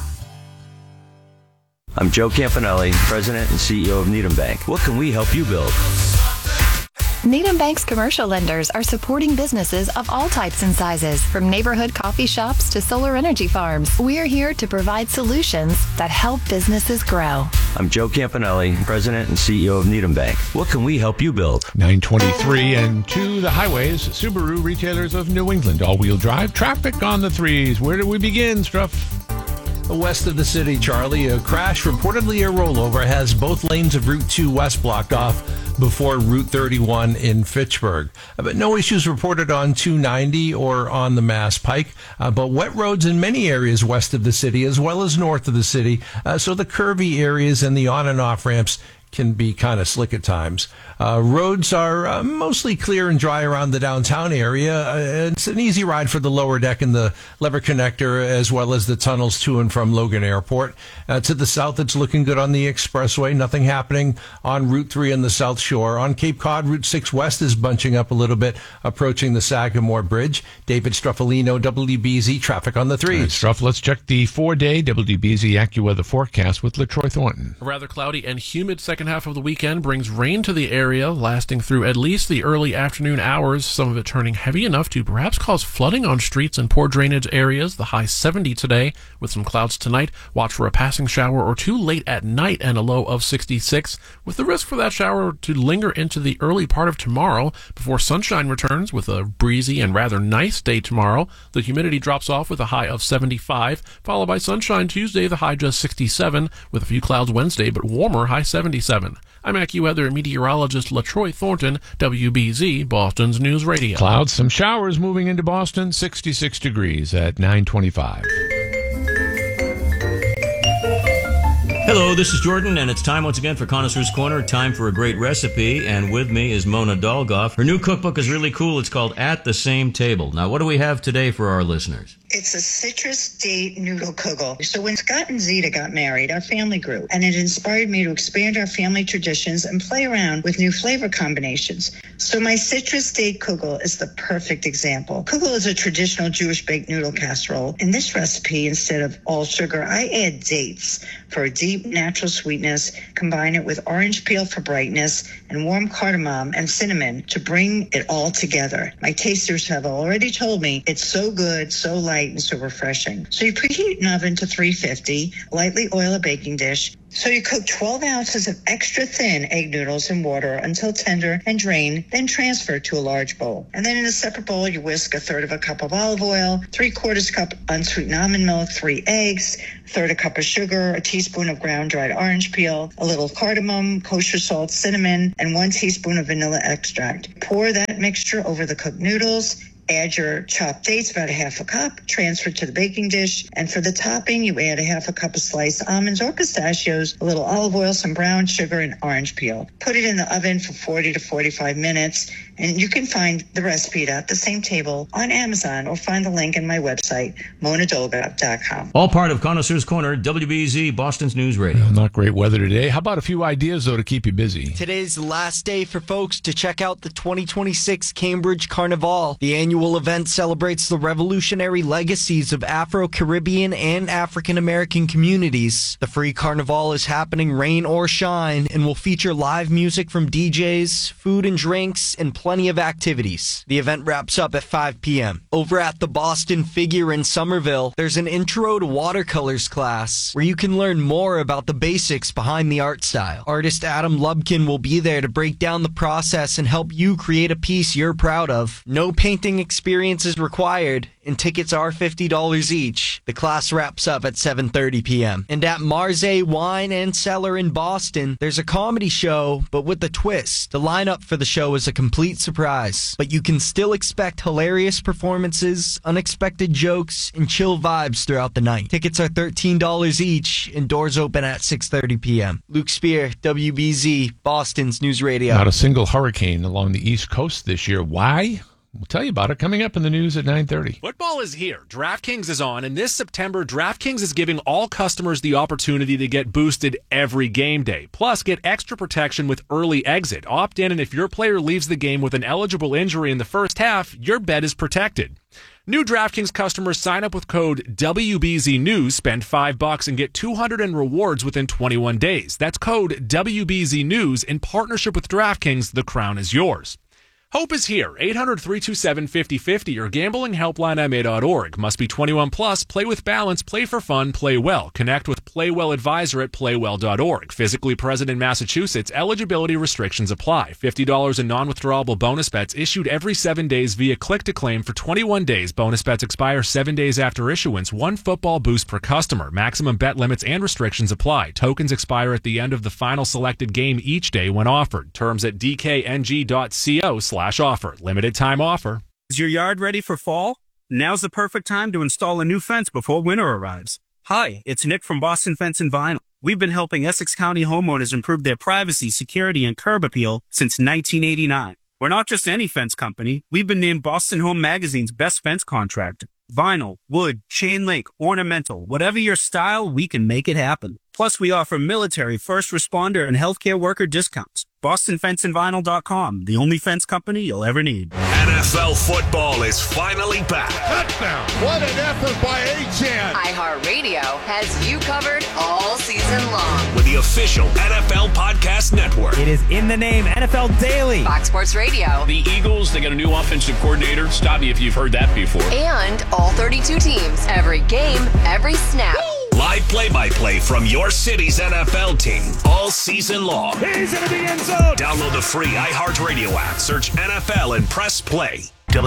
[SPEAKER 24] I'm Joe Campanelli, President and CEO of Needham Bank. What can we help you build?
[SPEAKER 25] Needham Bank's commercial lenders are supporting businesses of all types and sizes, from neighborhood coffee shops to solar energy farms. We're here to provide solutions that help businesses grow.
[SPEAKER 24] I'm Joe Campanelli, President and CEO of Needham Bank. What can we help you build?
[SPEAKER 2] 923 and to the highways, Subaru Retailers of New England, all-wheel drive, traffic on the threes. Where do we begin, Struff?
[SPEAKER 1] West of the city, Charlie, a crash, reportedly a rollover, has both lanes of Route 2 West blocked off before Route 31 in Fitchburg. But no issues reported on 290 or on the Mass Pike. But wet roads in many areas west of the city as well as north of the city. So the curvy areas and the on and off ramps can be kind of slick at times. Roads are mostly clear and dry around the downtown area. It's an easy ride for the lower deck and the lever connector, as well as the tunnels to and from Logan Airport. To the south, it's looking good on the expressway. Nothing happening on Route 3 in the South Shore. On Cape Cod, Route 6 West is bunching up a little bit, approaching the Sagamore Bridge. David Struffolino, WBZ, traffic on the threes.
[SPEAKER 2] Right, Struff, let's check the 4-day WBZ AccuWeather forecast with LaTroy Thornton.
[SPEAKER 12] A rather cloudy and humid second half of the weekend brings rain to the area, lasting through at least the early afternoon hours, some of it turning heavy enough to perhaps cause flooding on streets and poor drainage areas. The high 70 today, with some clouds tonight. Watch for a passing shower or two late at night and a low of 66, with the risk for that shower to linger into the early part of tomorrow before sunshine returns with a breezy and rather nice day tomorrow. The humidity drops off with a high of 75, followed by sunshine Tuesday, the high just 67, with a few clouds Wednesday, but warmer, high 77. I'm AccuWeather meteorologist LaTroy Thornton, WBZ, Boston's News Radio.
[SPEAKER 2] Clouds, some showers moving into Boston, 66 degrees at 9:25.
[SPEAKER 18] Hello, this is Jordan, and it's time once again for Connoisseur's Corner, time for a great recipe, and with me is Mona Dolgoff. Her new cookbook is really cool. It's called At the Same Table. Now, what do we have today for our listeners?
[SPEAKER 5] It's a citrus date noodle kugel. So when Scott and Zeta got married, our family grew, and it inspired me to expand our family traditions and play around with new flavor combinations. So my citrus date kugel is the perfect example. Kugel is a traditional Jewish baked noodle casserole. In this recipe, instead of all sugar, I add dates for a deep natural sweetness, combine it with orange peel for brightness, and warm cardamom and cinnamon to bring it all together. My tasters have already told me it's so good, so light, and so refreshing. So you preheat an oven to 350, lightly oil a baking dish. So you cook 12 ounces of extra thin egg noodles in water until tender and drain, then transfer to a large bowl. And then in a separate bowl, you whisk a third of a cup of olive oil, 3/4 cup unsweetened almond milk, 3 eggs, third a cup of sugar, a teaspoon of ground dried orange peel, a little cardamom, kosher salt, cinnamon, and 1 teaspoon of vanilla extract. Pour that mixture over the cooked noodles. Add your chopped dates, about 1/2 cup, transfer to the baking dish. And for the topping, you add 1/2 cup of sliced almonds or pistachios, a little olive oil, some brown sugar, and orange peel. Put it in the oven for 40 to 45 minutes. And you can find the recipe at the same table on Amazon or find the link in my website, monadolga.com.
[SPEAKER 24] All part of Connoisseur's Corner, WBZ, Boston's News Radio.
[SPEAKER 2] Not great weather today. How about a few ideas, though, to keep you busy?
[SPEAKER 6] Today's the last day for folks to check out the 2026 Cambridge Carnival. The annual event celebrates the revolutionary legacies of Afro-Caribbean and African-American communities. The free carnival is happening rain or shine and will feature live music from DJs, food and drinks, and plenty of activities. The event wraps up at 5 p.m. Over at the Boston Figure in Somerville, there's an Intro to Watercolors class where you can learn more about the basics behind the art style. Artist Adam Lubkin will be there to break down the process and help you create a piece you're proud of. No painting experience is required, and tickets are $50 each. The class wraps up at 7:30 p.m. And at Marze Wine and Cellar in Boston, there's a comedy show, but with a twist. The lineup for the show is a complete surprise, but you can still expect hilarious performances, unexpected jokes, and chill vibes throughout the night. Tickets are $13 each, and doors open at 6:30 p.m. Luke Spear, WBZ, Boston's News Radio.
[SPEAKER 2] Not a single hurricane along the East Coast this year. Why? We'll tell you about it coming up in the news at 9:30.
[SPEAKER 7] Football is here. DraftKings is on, and this September, DraftKings is giving all customers the opportunity to get boosted every game day. Plus, get extra protection with early exit. Opt in, and if your player leaves the game with an eligible injury in the first half, your bet is protected. New DraftKings customers sign up with code WBZNews, spend $5 and get $200 in rewards within 21 days. That's code WBZNews in partnership with DraftKings. The crown is yours. Hope is here. 800-327-5050 or gamblinghelplinema.org. Must be 21 plus. Play with balance. Play for fun. Play well. Connect with Playwell Advisor at playwell.org. Physically present in Massachusetts. Eligibility restrictions apply. $50 in non-withdrawable bonus bets issued every 7 days via click-to-claim for 21 days. Bonus bets expire 7 days after issuance. 1 football boost per customer. Maximum bet limits and restrictions apply. Tokens expire at the end of the final selected game each day when offered. Terms at dkng.co/offer. Limited time offer.
[SPEAKER 8] Is your yard ready for fall? Now's the perfect time to install a new fence before winter arrives. Hi, it's Nick from Boston Fence and Vinyl. We've been helping Essex County homeowners improve their privacy, security, and curb appeal since 1989. We're not just any fence company. We've been named Boston Home Magazine's best fence contractor. Vinyl, wood, chain link, ornamental, whatever your style, we can make it happen. Plus, we offer military, first responder, and healthcare worker discounts. BostonFenceandVinyl.com, the only fence company you'll ever need.
[SPEAKER 3] NFL football is finally back.
[SPEAKER 9] Touchdown! What an effort by Achane!
[SPEAKER 10] iHeartRadio has you covered all season long.
[SPEAKER 3] With the official NFL Podcast Network.
[SPEAKER 9] It is in the name, NFL Daily.
[SPEAKER 10] Fox Sports Radio.
[SPEAKER 26] The Eagles, they got a new offensive coordinator. Stop me if you've heard that before.
[SPEAKER 10] And all 32 teams. Every game, every snap.
[SPEAKER 3] Live play-by-play from your city's NFL team all season long.
[SPEAKER 9] He's in the end zone.
[SPEAKER 3] Download the free iHeartRadio app. Search NFL and press play.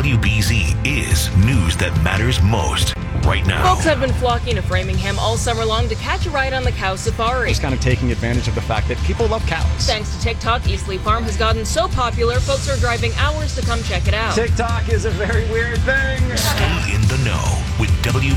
[SPEAKER 3] WBZ is news that matters most right now.
[SPEAKER 20] Folks have been flocking to Framingham all summer long to catch a ride on the cow safari.
[SPEAKER 12] Just kind of taking advantage of the fact that people love cows.
[SPEAKER 20] Thanks to TikTok, Eastleigh Farm has gotten so popular, folks are driving hours to come check it out.
[SPEAKER 12] TikTok is a very weird thing.
[SPEAKER 3] Stay in the know with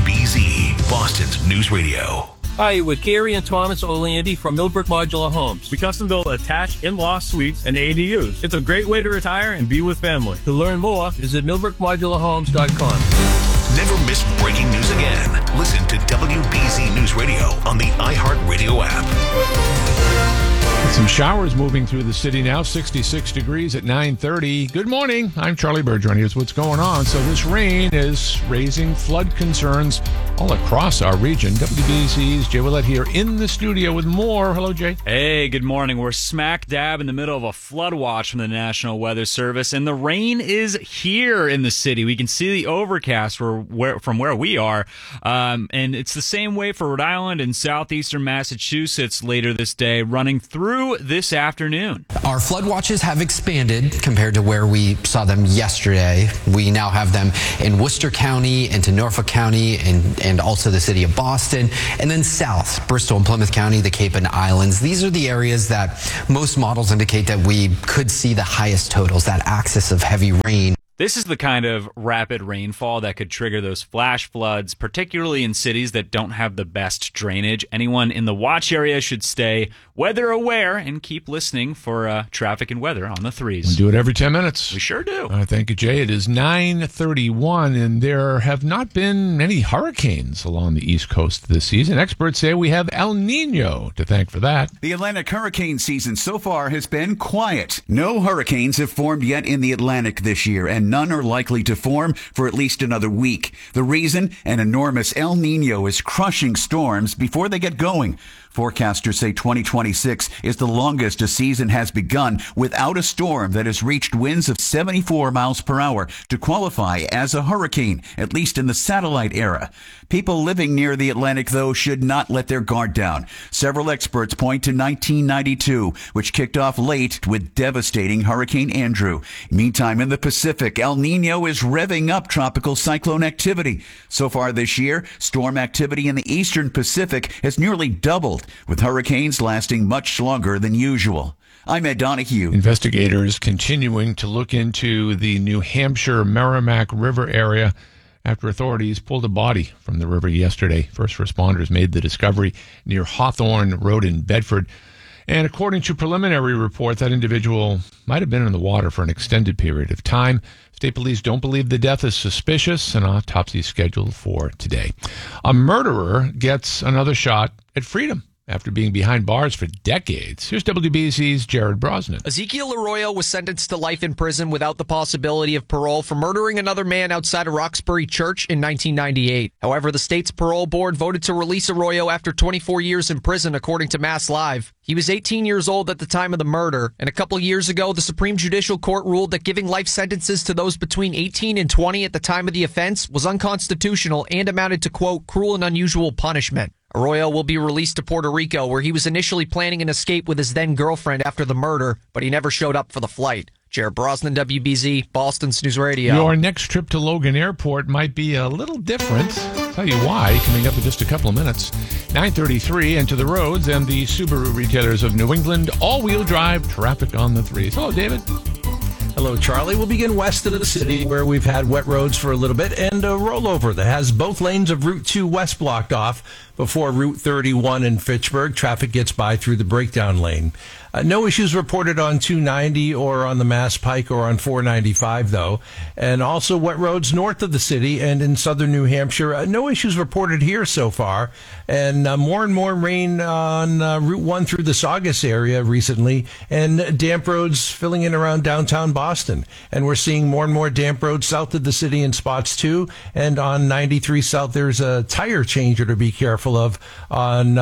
[SPEAKER 3] WBZ, Boston's News Radio.
[SPEAKER 27] Hi, with Gary and Thomas Oleandy from Millbrook Modular Homes. We custom build attached in-law suites and ADUs. It's a great way to retire and be with family. To learn more, visit millbrookmodularhomes.com.
[SPEAKER 3] Never miss breaking news again. Listen to WBZ News Radio on the iHeartRadio app.
[SPEAKER 2] Some showers moving through the city now, 66 degrees at 9:30. Good morning. I'm Charlie Bergeron. Here's what's going on. So this rain is raising flood concerns all across our region. WBZ's Jay Willett here in the studio with more. Hello, Jay.
[SPEAKER 4] Hey, good morning. We're smack dab in the middle of a flood watch from the National Weather Service, and the rain is here in the city. We can see the overcast from where we are, and it's the same way for Rhode Island and southeastern Massachusetts later this day, running through this afternoon.
[SPEAKER 11] Our flood watches have expanded compared to where we saw them yesterday. We now have them in Worcester County, into Norfolk County, and also the city of Boston, and then south, Bristol and Plymouth County, the Cape and Islands. These are the areas that most models indicate that we could see the highest totals, that axis of heavy rain.
[SPEAKER 4] This is the kind of rapid rainfall that could trigger those flash floods, particularly in cities that don't have the best drainage. Anyone in the watch area should stay weather aware and keep listening for traffic and weather on the threes.
[SPEAKER 2] We do it every 10 minutes.
[SPEAKER 4] We sure do.
[SPEAKER 2] Thank you, Jay. It is 9:31, and there have not been any hurricanes along the East Coast this season. Experts say we have El Nino to thank for that.
[SPEAKER 13] The Atlantic hurricane season so far has been quiet. No hurricanes have formed yet in the Atlantic this year, and none are likely to form for at least another week. The reason? An enormous El Nino is crushing storms before they get going. Forecasters say 2026 is the longest a season has begun without a storm that has reached winds of 74 miles per hour to qualify as a hurricane, at least in the satellite era. People living near the Atlantic, though, should not let their guard down. Several experts point to 1992, which kicked off late with devastating Hurricane Andrew. Meantime, in the Pacific, El Nino is revving up tropical cyclone activity. So far this year, storm activity in the eastern Pacific has nearly doubled, with hurricanes lasting much longer than usual. I'm Ed Donahue.
[SPEAKER 2] Investigators continuing to look into the New Hampshire Merrimack River area after authorities pulled a body from the river yesterday. First responders made the discovery near Hawthorne Road in Bedford. And according to preliminary report, that individual might have been in the water for an extended period of time. State police don't believe the death is suspicious. An autopsy is scheduled for today. A murderer gets another shot at freedom after being behind bars for decades. Here's WBZ's Jared Brosnan.
[SPEAKER 12] Ezekiel Arroyo was sentenced to life in prison without the possibility of parole for murdering another man outside of Roxbury Church in 1998. However, the state's parole board voted to release Arroyo after 24 years in prison, according to Mass Live. He was 18 years old at the time of the murder, and a couple years ago, the Supreme Judicial Court ruled that giving life sentences to those between 18 and 20 at the time of the offense was unconstitutional and amounted to, quote, cruel and unusual punishment. Arroyo will be released to Puerto Rico, where he was initially planning an escape with his then-girlfriend after the murder, but he never showed up for the flight. Jared Brosnan, WBZ, Boston's News Radio.
[SPEAKER 2] Your next trip to Logan Airport might be a little different. I'll tell you why, coming up in just a couple of minutes. 9:33, and to the roads and the Subaru retailers of New England, all-wheel drive traffic on the threes. Hello, David.
[SPEAKER 1] Hello, Charlie. We'll begin west of the city, where we've had wet roads for a little bit, and a rollover that has both lanes of Route 2 West blocked off before Route 31 in Fitchburg. Traffic gets by through the breakdown lane. No issues reported on 290 or on the Mass Pike or on 495, though. And also wet roads north of the city and in southern New Hampshire. No issues reported here so far. And more and more rain on Route 1 through the Saugus area recently, and damp roads filling in around downtown Boston. And we're seeing more and more damp roads south of the city in spots, too. And on 93 South, there's a tire changer to be careful of on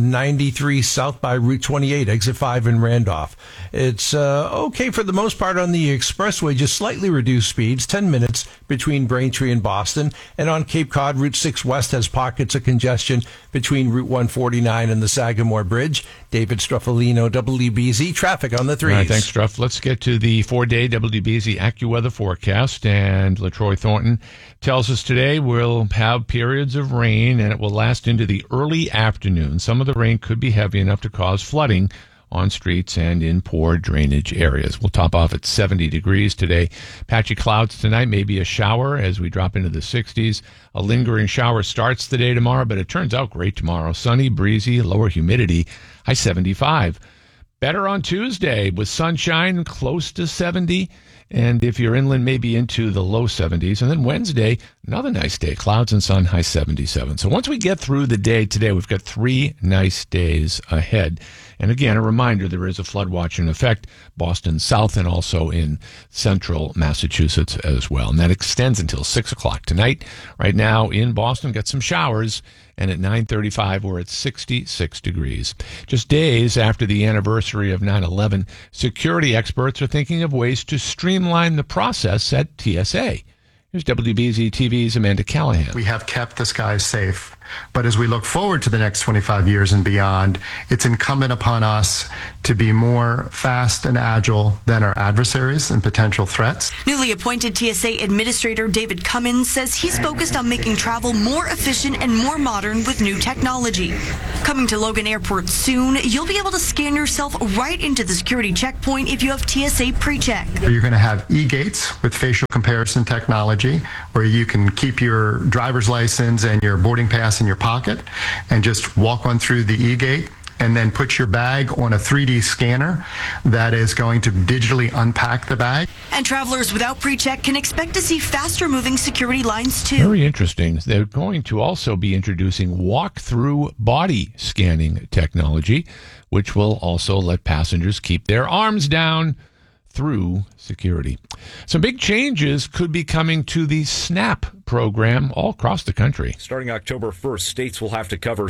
[SPEAKER 1] 93 South by Route 28, exit 5 in Randolph. It's okay for the most part on the expressway, just slightly reduced speeds, 10 minutes between Braintree and Boston. And on Cape Cod, Route 6 West has pockets of congestion between Route 149 and the Sagamore Bridge. David Struffolino, WBZ, traffic on the threes.
[SPEAKER 2] All right, thanks, Struff. Let's get to the 4-day WBZ AccuWeather forecast. And LaTroy Thornton tells us today we'll have periods of rain, and it will last into the early afternoon. Some of the rain could be heavy enough to cause flooding on streets and in poor drainage areas. We'll top off at 70 degrees today. Patchy clouds tonight, maybe a shower as we drop into the 60s. A lingering shower starts the day tomorrow, but it turns out great tomorrow. Sunny, breezy, lower humidity, high 75. Better on Tuesday with sunshine close to 70. And if you're inland, maybe into the low 70s. And then Wednesday, another nice day. Clouds and sun, high 77. So once we get through the day today, we've got 3 nice days ahead. And again, a reminder, there is a flood watch in effect, Boston South and also in central Massachusetts as well. And that extends until 6 o'clock tonight. Right now in Boston, got some showers. And at 9:35, we're at 66 degrees. Just days after the anniversary of 9/11, security experts are thinking of ways to streamline the process at TSA. Here's WBZ TV's Amanda Callahan.
[SPEAKER 14] We have kept the skies safe. But as we look forward to the next 25 years and beyond, it's incumbent upon us to be more fast and agile than our adversaries and potential threats.
[SPEAKER 15] Newly appointed TSA Administrator David Cummins says he's focused on making travel more efficient and more modern with new technology. Coming to Logan Airport soon, you'll be able to scan yourself right into the security checkpoint if you have TSA PreCheck.
[SPEAKER 14] You're going to have e-gates with facial comparison technology where you can keep your driver's license and your boarding pass in your pocket and just walk on through the e-gate and then put your bag on a 3D scanner that is going to digitally unpack the bag.
[SPEAKER 15] And travelers without PreCheck can expect to see faster moving security lines too.
[SPEAKER 2] Very interesting. They're going to also be introducing walk-through body scanning technology, which will also let passengers keep their arms down through security. Some big changes could be coming to the SNAP program all across the country.
[SPEAKER 16] Starting October 1st, states will have to cover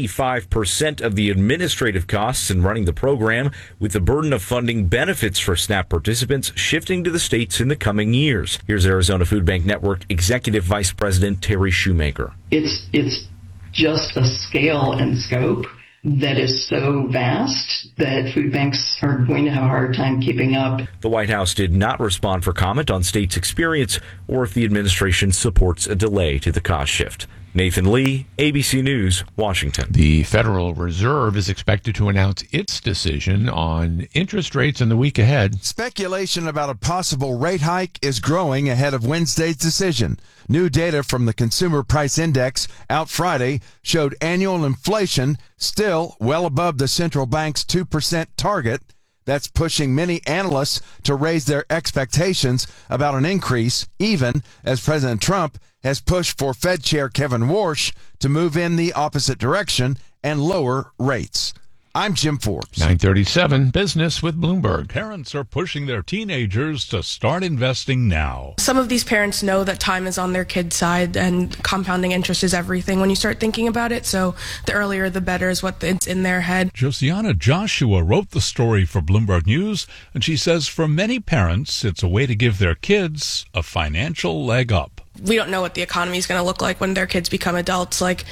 [SPEAKER 16] 75% of the administrative costs in running the program, with the burden of funding benefits for SNAP participants shifting to the states in the coming years. Here's Arizona Food Bank Network Executive Vice President Terry Shoemaker.
[SPEAKER 17] It's just a scale and scope that is so vast that food banks are going to have a hard time keeping up.
[SPEAKER 16] The White House did not respond for comment on states' experience or if the administration supports a delay to the cost shift. Nathan Lee, ABC News, Washington.
[SPEAKER 2] The Federal Reserve is expected to announce its decision on interest rates in the week ahead.
[SPEAKER 19] Speculation about a possible rate hike is growing ahead of Wednesday's decision. New data from the Consumer Price Index out Friday showed annual inflation still well above the central bank's 2% target. That's pushing many analysts to raise their expectations about an increase, even as President Trump has pushed for Fed Chair Kevin Warsh to move in the opposite direction and lower rates. I'm Jim Forbes.
[SPEAKER 2] 937 Business with Bloomberg.
[SPEAKER 21] Parents are pushing their teenagers to start investing now.
[SPEAKER 22] Some of these parents know that time is on their kid's side and compounding interest is everything when you start thinking about it. So the earlier the better is what it's in their head.
[SPEAKER 21] Josiana Joshua wrote the story for Bloomberg News, and she says for many parents, it's a way to give their kids a financial leg up.
[SPEAKER 22] We don't know what the economy is going to look like when their kids become adults. Like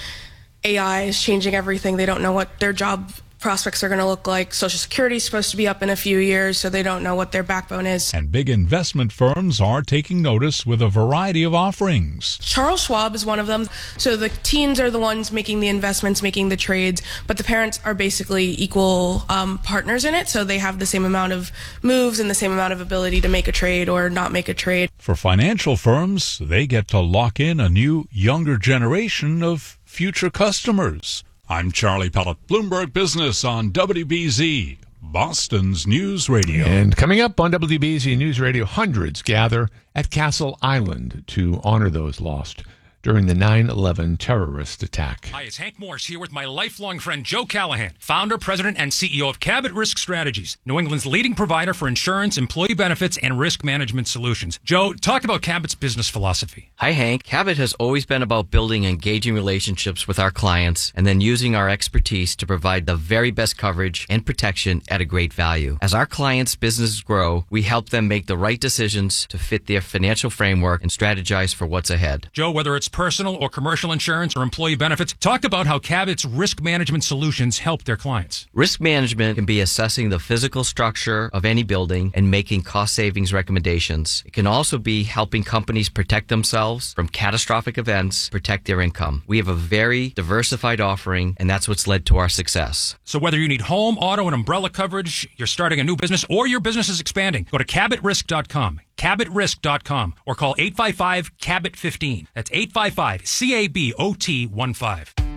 [SPEAKER 22] AI is changing everything. They don't know what their job prospects are going to look like. Social Security is supposed to be up in a few years, so they don't know what their backbone is.
[SPEAKER 21] And big investment firms are taking notice with a variety of offerings.
[SPEAKER 22] Charles Schwab is one of them. So the teens are the ones making the investments, making the trades, but the parents are basically equal partners in it, so they have the same amount of moves and the same amount of ability to make a trade or not make a trade.
[SPEAKER 21] For financial firms, they get to lock in a new, younger generation of future customers. I'm Charlie Pellet, Bloomberg Business on WBZ, Boston's News Radio.
[SPEAKER 2] And coming up on WBZ News Radio, hundreds gather at Castle Island to honor those lost during the 9/11 terrorist attack.
[SPEAKER 28] Hi, it's Hank Morse here with my lifelong friend Joe Callahan, founder, president, and CEO of Cabot Risk Strategies, New England's leading provider for insurance, employee benefits, and risk management solutions. Joe, talk about Cabot's business philosophy.
[SPEAKER 29] Hi, Hank. Cabot has always been about building engaging relationships with our clients and then using our expertise to provide the very best coverage and protection at a great value. As our clients' businesses grow, we help them make the right decisions to fit their financial framework and strategize for what's ahead.
[SPEAKER 28] Joe, whether it's personal or commercial insurance or employee benefits, talk about how Cabot's risk management solutions help their clients.
[SPEAKER 29] Risk management can be assessing the physical structure of any building and making cost savings recommendations. It can also be helping companies protect themselves from catastrophic events, protect their income. We have a very diversified offering, and that's what's led to our success.
[SPEAKER 28] So whether you need home, auto, and umbrella coverage, you're starting a new business, or your business is expanding, go to CabotRisk.com. CabotRisk.com or call 855-CABOT-15. That's 855-CABOT-15.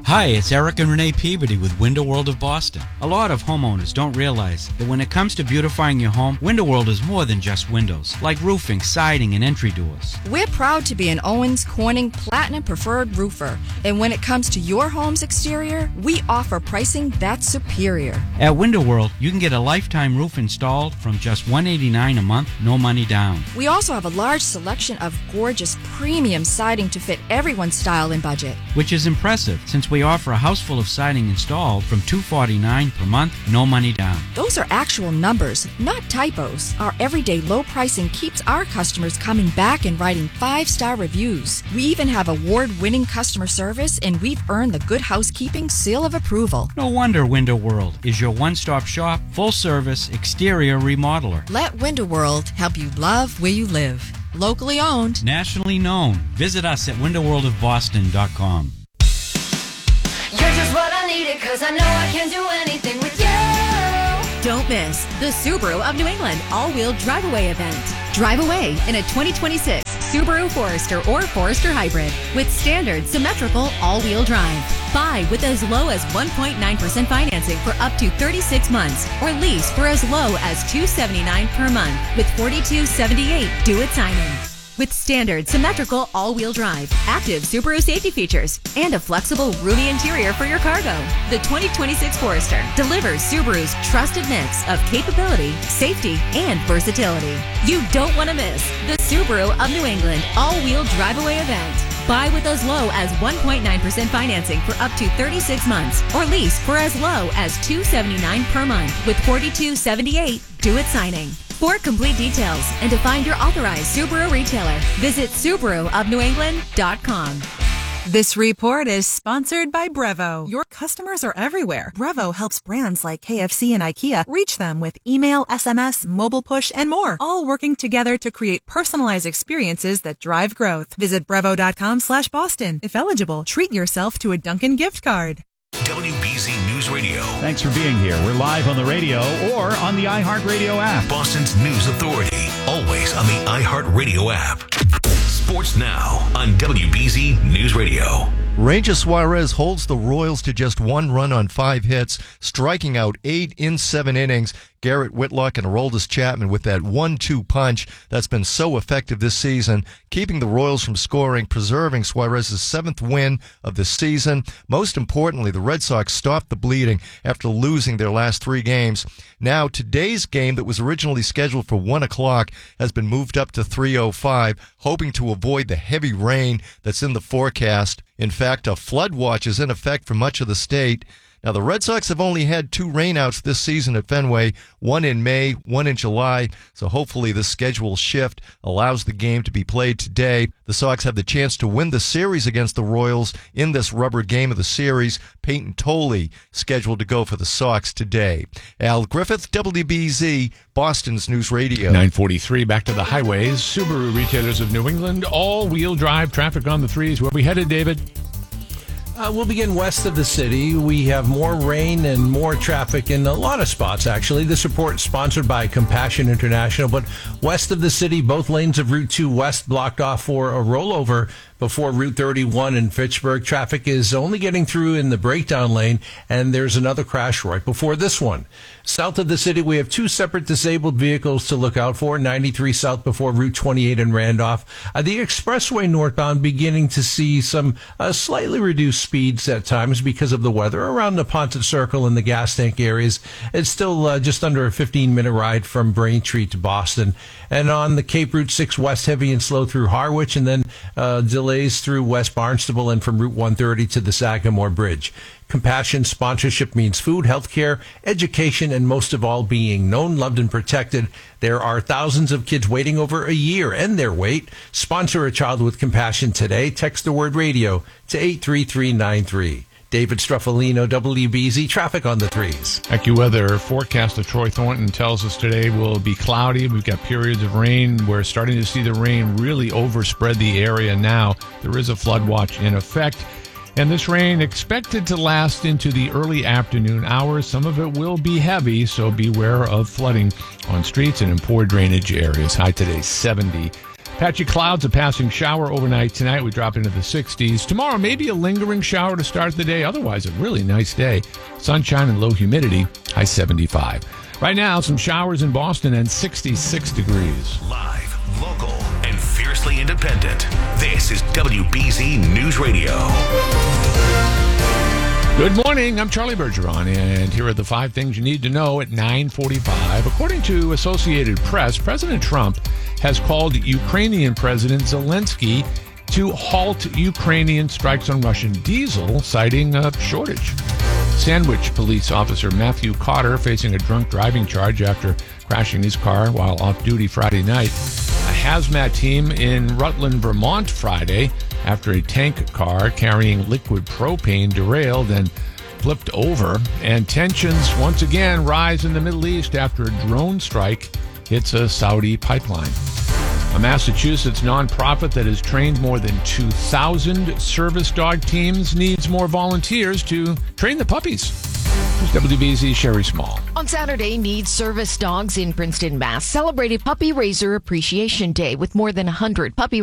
[SPEAKER 5] Hi, it's Eric and Renee Peabody with Window World of Boston. A lot of homeowners don't realize that when it comes to beautifying your home, Window World is more than just windows, like roofing, siding, and entry doors.
[SPEAKER 6] We're proud to be an Owens Corning Platinum Preferred Roofer. And when it comes to your home's exterior, we offer pricing that's superior.
[SPEAKER 5] At Window World, you can get a lifetime roof installed from just $189 a month, no money down.
[SPEAKER 6] We also have a large selection of gorgeous premium siding to fit everyone's style and budget.
[SPEAKER 5] Which is impressive, since we offer a house full of siding installed from $249 per month, no money down.
[SPEAKER 6] Those are actual numbers, not typos. Our everyday low pricing keeps our customers coming back and writing 5-star reviews. We even have award-winning customer service, and we've earned the Good Housekeeping seal of approval.
[SPEAKER 5] No wonder Window World is your one-stop shop, full-service exterior remodeler.
[SPEAKER 6] Let Window World help you love where you live. Locally owned.
[SPEAKER 5] Nationally known. Visit us at windowworldofboston.com.
[SPEAKER 7] You're just what I needed, cause I know I can do anything with you.
[SPEAKER 8] Don't miss the Subaru of New England all-wheel drive-away event. Drive away in a 2026 Subaru Forester or Forester Hybrid with standard symmetrical all-wheel drive. Buy with as low as 1.9% financing for up to 36 months or lease for as low as $279 per month with $42.78 due at signing. With standard symmetrical all-wheel drive, active Subaru safety features, and a flexible, roomy interior for your cargo, the 2026 Forester delivers Subaru's trusted mix of capability, safety, and versatility. You don't want to miss the Subaru of New England all-wheel drive-away event. Buy with as low as 1.9% financing for up to 36 months or lease for as low as $279 per month with $42.78 due at signing. For complete details and to find your authorized Subaru retailer, visit SubaruofNewEngland.com.
[SPEAKER 18] This report is sponsored by Brevo. Your customers are everywhere. Brevo helps brands like KFC and IKEA reach them with email, SMS, mobile push, and more, all working together to create personalized experiences that drive growth. Visit Brevo.com/Boston. If eligible, treat yourself to a Dunkin' gift card.
[SPEAKER 3] WBZ News Radio.
[SPEAKER 23] Thanks for being here. We're live on the radio or on the iHeartRadio app.
[SPEAKER 3] Boston's News Authority. Always on the iHeartRadio app. Sports now on WBZ News Radio.
[SPEAKER 24] Ranger Suarez holds the Royals to just 1 run on 5 hits, striking out 8 in 7 innings. Garrett Whitlock and Aroldis Chapman with that 1-2 punch that's been so effective this season, keeping the Royals from scoring, preserving Suarez's 7th win of the season. Most importantly, the Red Sox stopped the bleeding after losing their last 3 games. Now, today's game that was originally scheduled for 1 o'clock has been moved up to 3:05, hoping to avoid the heavy rain that's in the forecast. In fact, a flood watch is in effect for much of the state. Now, the Red Sox have only had 2 rainouts this season at Fenway, 1 in May, 1 in July, so hopefully this schedule shift allows the game to be played today. The Sox have the chance to win the series against the Royals in this rubber game of the series. Peyton Tolley scheduled to go for the Sox today. Al Griffith, WBZ, Boston's News Radio.
[SPEAKER 2] 9:43, back to the highways. Subaru retailers of New England, all-wheel drive traffic on the 3s. Where we headed, David?
[SPEAKER 1] We'll begin west of the city. We have more rain and more traffic in a lot of spots, actually. This report is sponsored by Compassion International. But west of the city, both lanes of Route 2 West blocked off for a rollover before Route 31 in Fitchburg. Traffic is only getting through in the breakdown lane, and there's another crash right before this one. South of the city, we have 2 separate disabled vehicles to look out for. 93 south before Route 28 in Randolph. The expressway northbound beginning to see some slightly reduced speeds at times because of the weather around the Ponset Circle and the gas tank areas. It's still just under a 15-minute ride from Braintree to Boston. And on the Cape Route 6 west, heavy and slow through Harwich, and then delays through West Barnstable and from Route 130 to the Sagamore Bridge. Compassion sponsorship means food, healthcare, education, and most of all, being known, loved, and protected. There are thousands of kids waiting over a year and their wait. Sponsor a child with compassion today. Text the word radio to 83393. David Struffolino, WBZ, traffic on the 3s.
[SPEAKER 2] AccuWeather forecaster Troy Thornton tells us today will be cloudy. We've got periods of rain. We're starting to see the rain really overspread the area now. There is a flood watch in effect. And this rain expected to last into the early afternoon hours. Some of it will be heavy, so beware of flooding on streets and in poor drainage areas. High today, 70. Patchy clouds, a passing shower overnight tonight. We drop into the 60s. Tomorrow, maybe a lingering shower to start the day. Otherwise, a really nice day. Sunshine and low humidity, high 75. Right now, some showers in Boston and 66 degrees.
[SPEAKER 3] Live, local, and fiercely independent. This is WBZ News Radio.
[SPEAKER 2] Good morning. I'm Charlie Bergeron, and here are the 5 things you need to know at 9:45. According to Associated Press, President Trump has called Ukrainian President Zelensky to halt Ukrainian strikes on Russian diesel, citing a shortage. Sandwich police officer Matthew Cotter facing a drunk driving charge after crashing his car while off-duty Friday night. A hazmat team in Rutland, Vermont Friday after a tank car carrying liquid propane derailed and flipped over. And tensions once again rise in the Middle East after a drone strike hits a Saudi pipeline. A Massachusetts nonprofit that has trained more than 2,000 service dog teams needs more volunteers to train the puppies. Here's WBZ's Sherry Small.
[SPEAKER 4] On Saturday, Need Service Dogs in Princeton, Mass. celebrated Puppy Raiser Appreciation Day with more than 100 puppy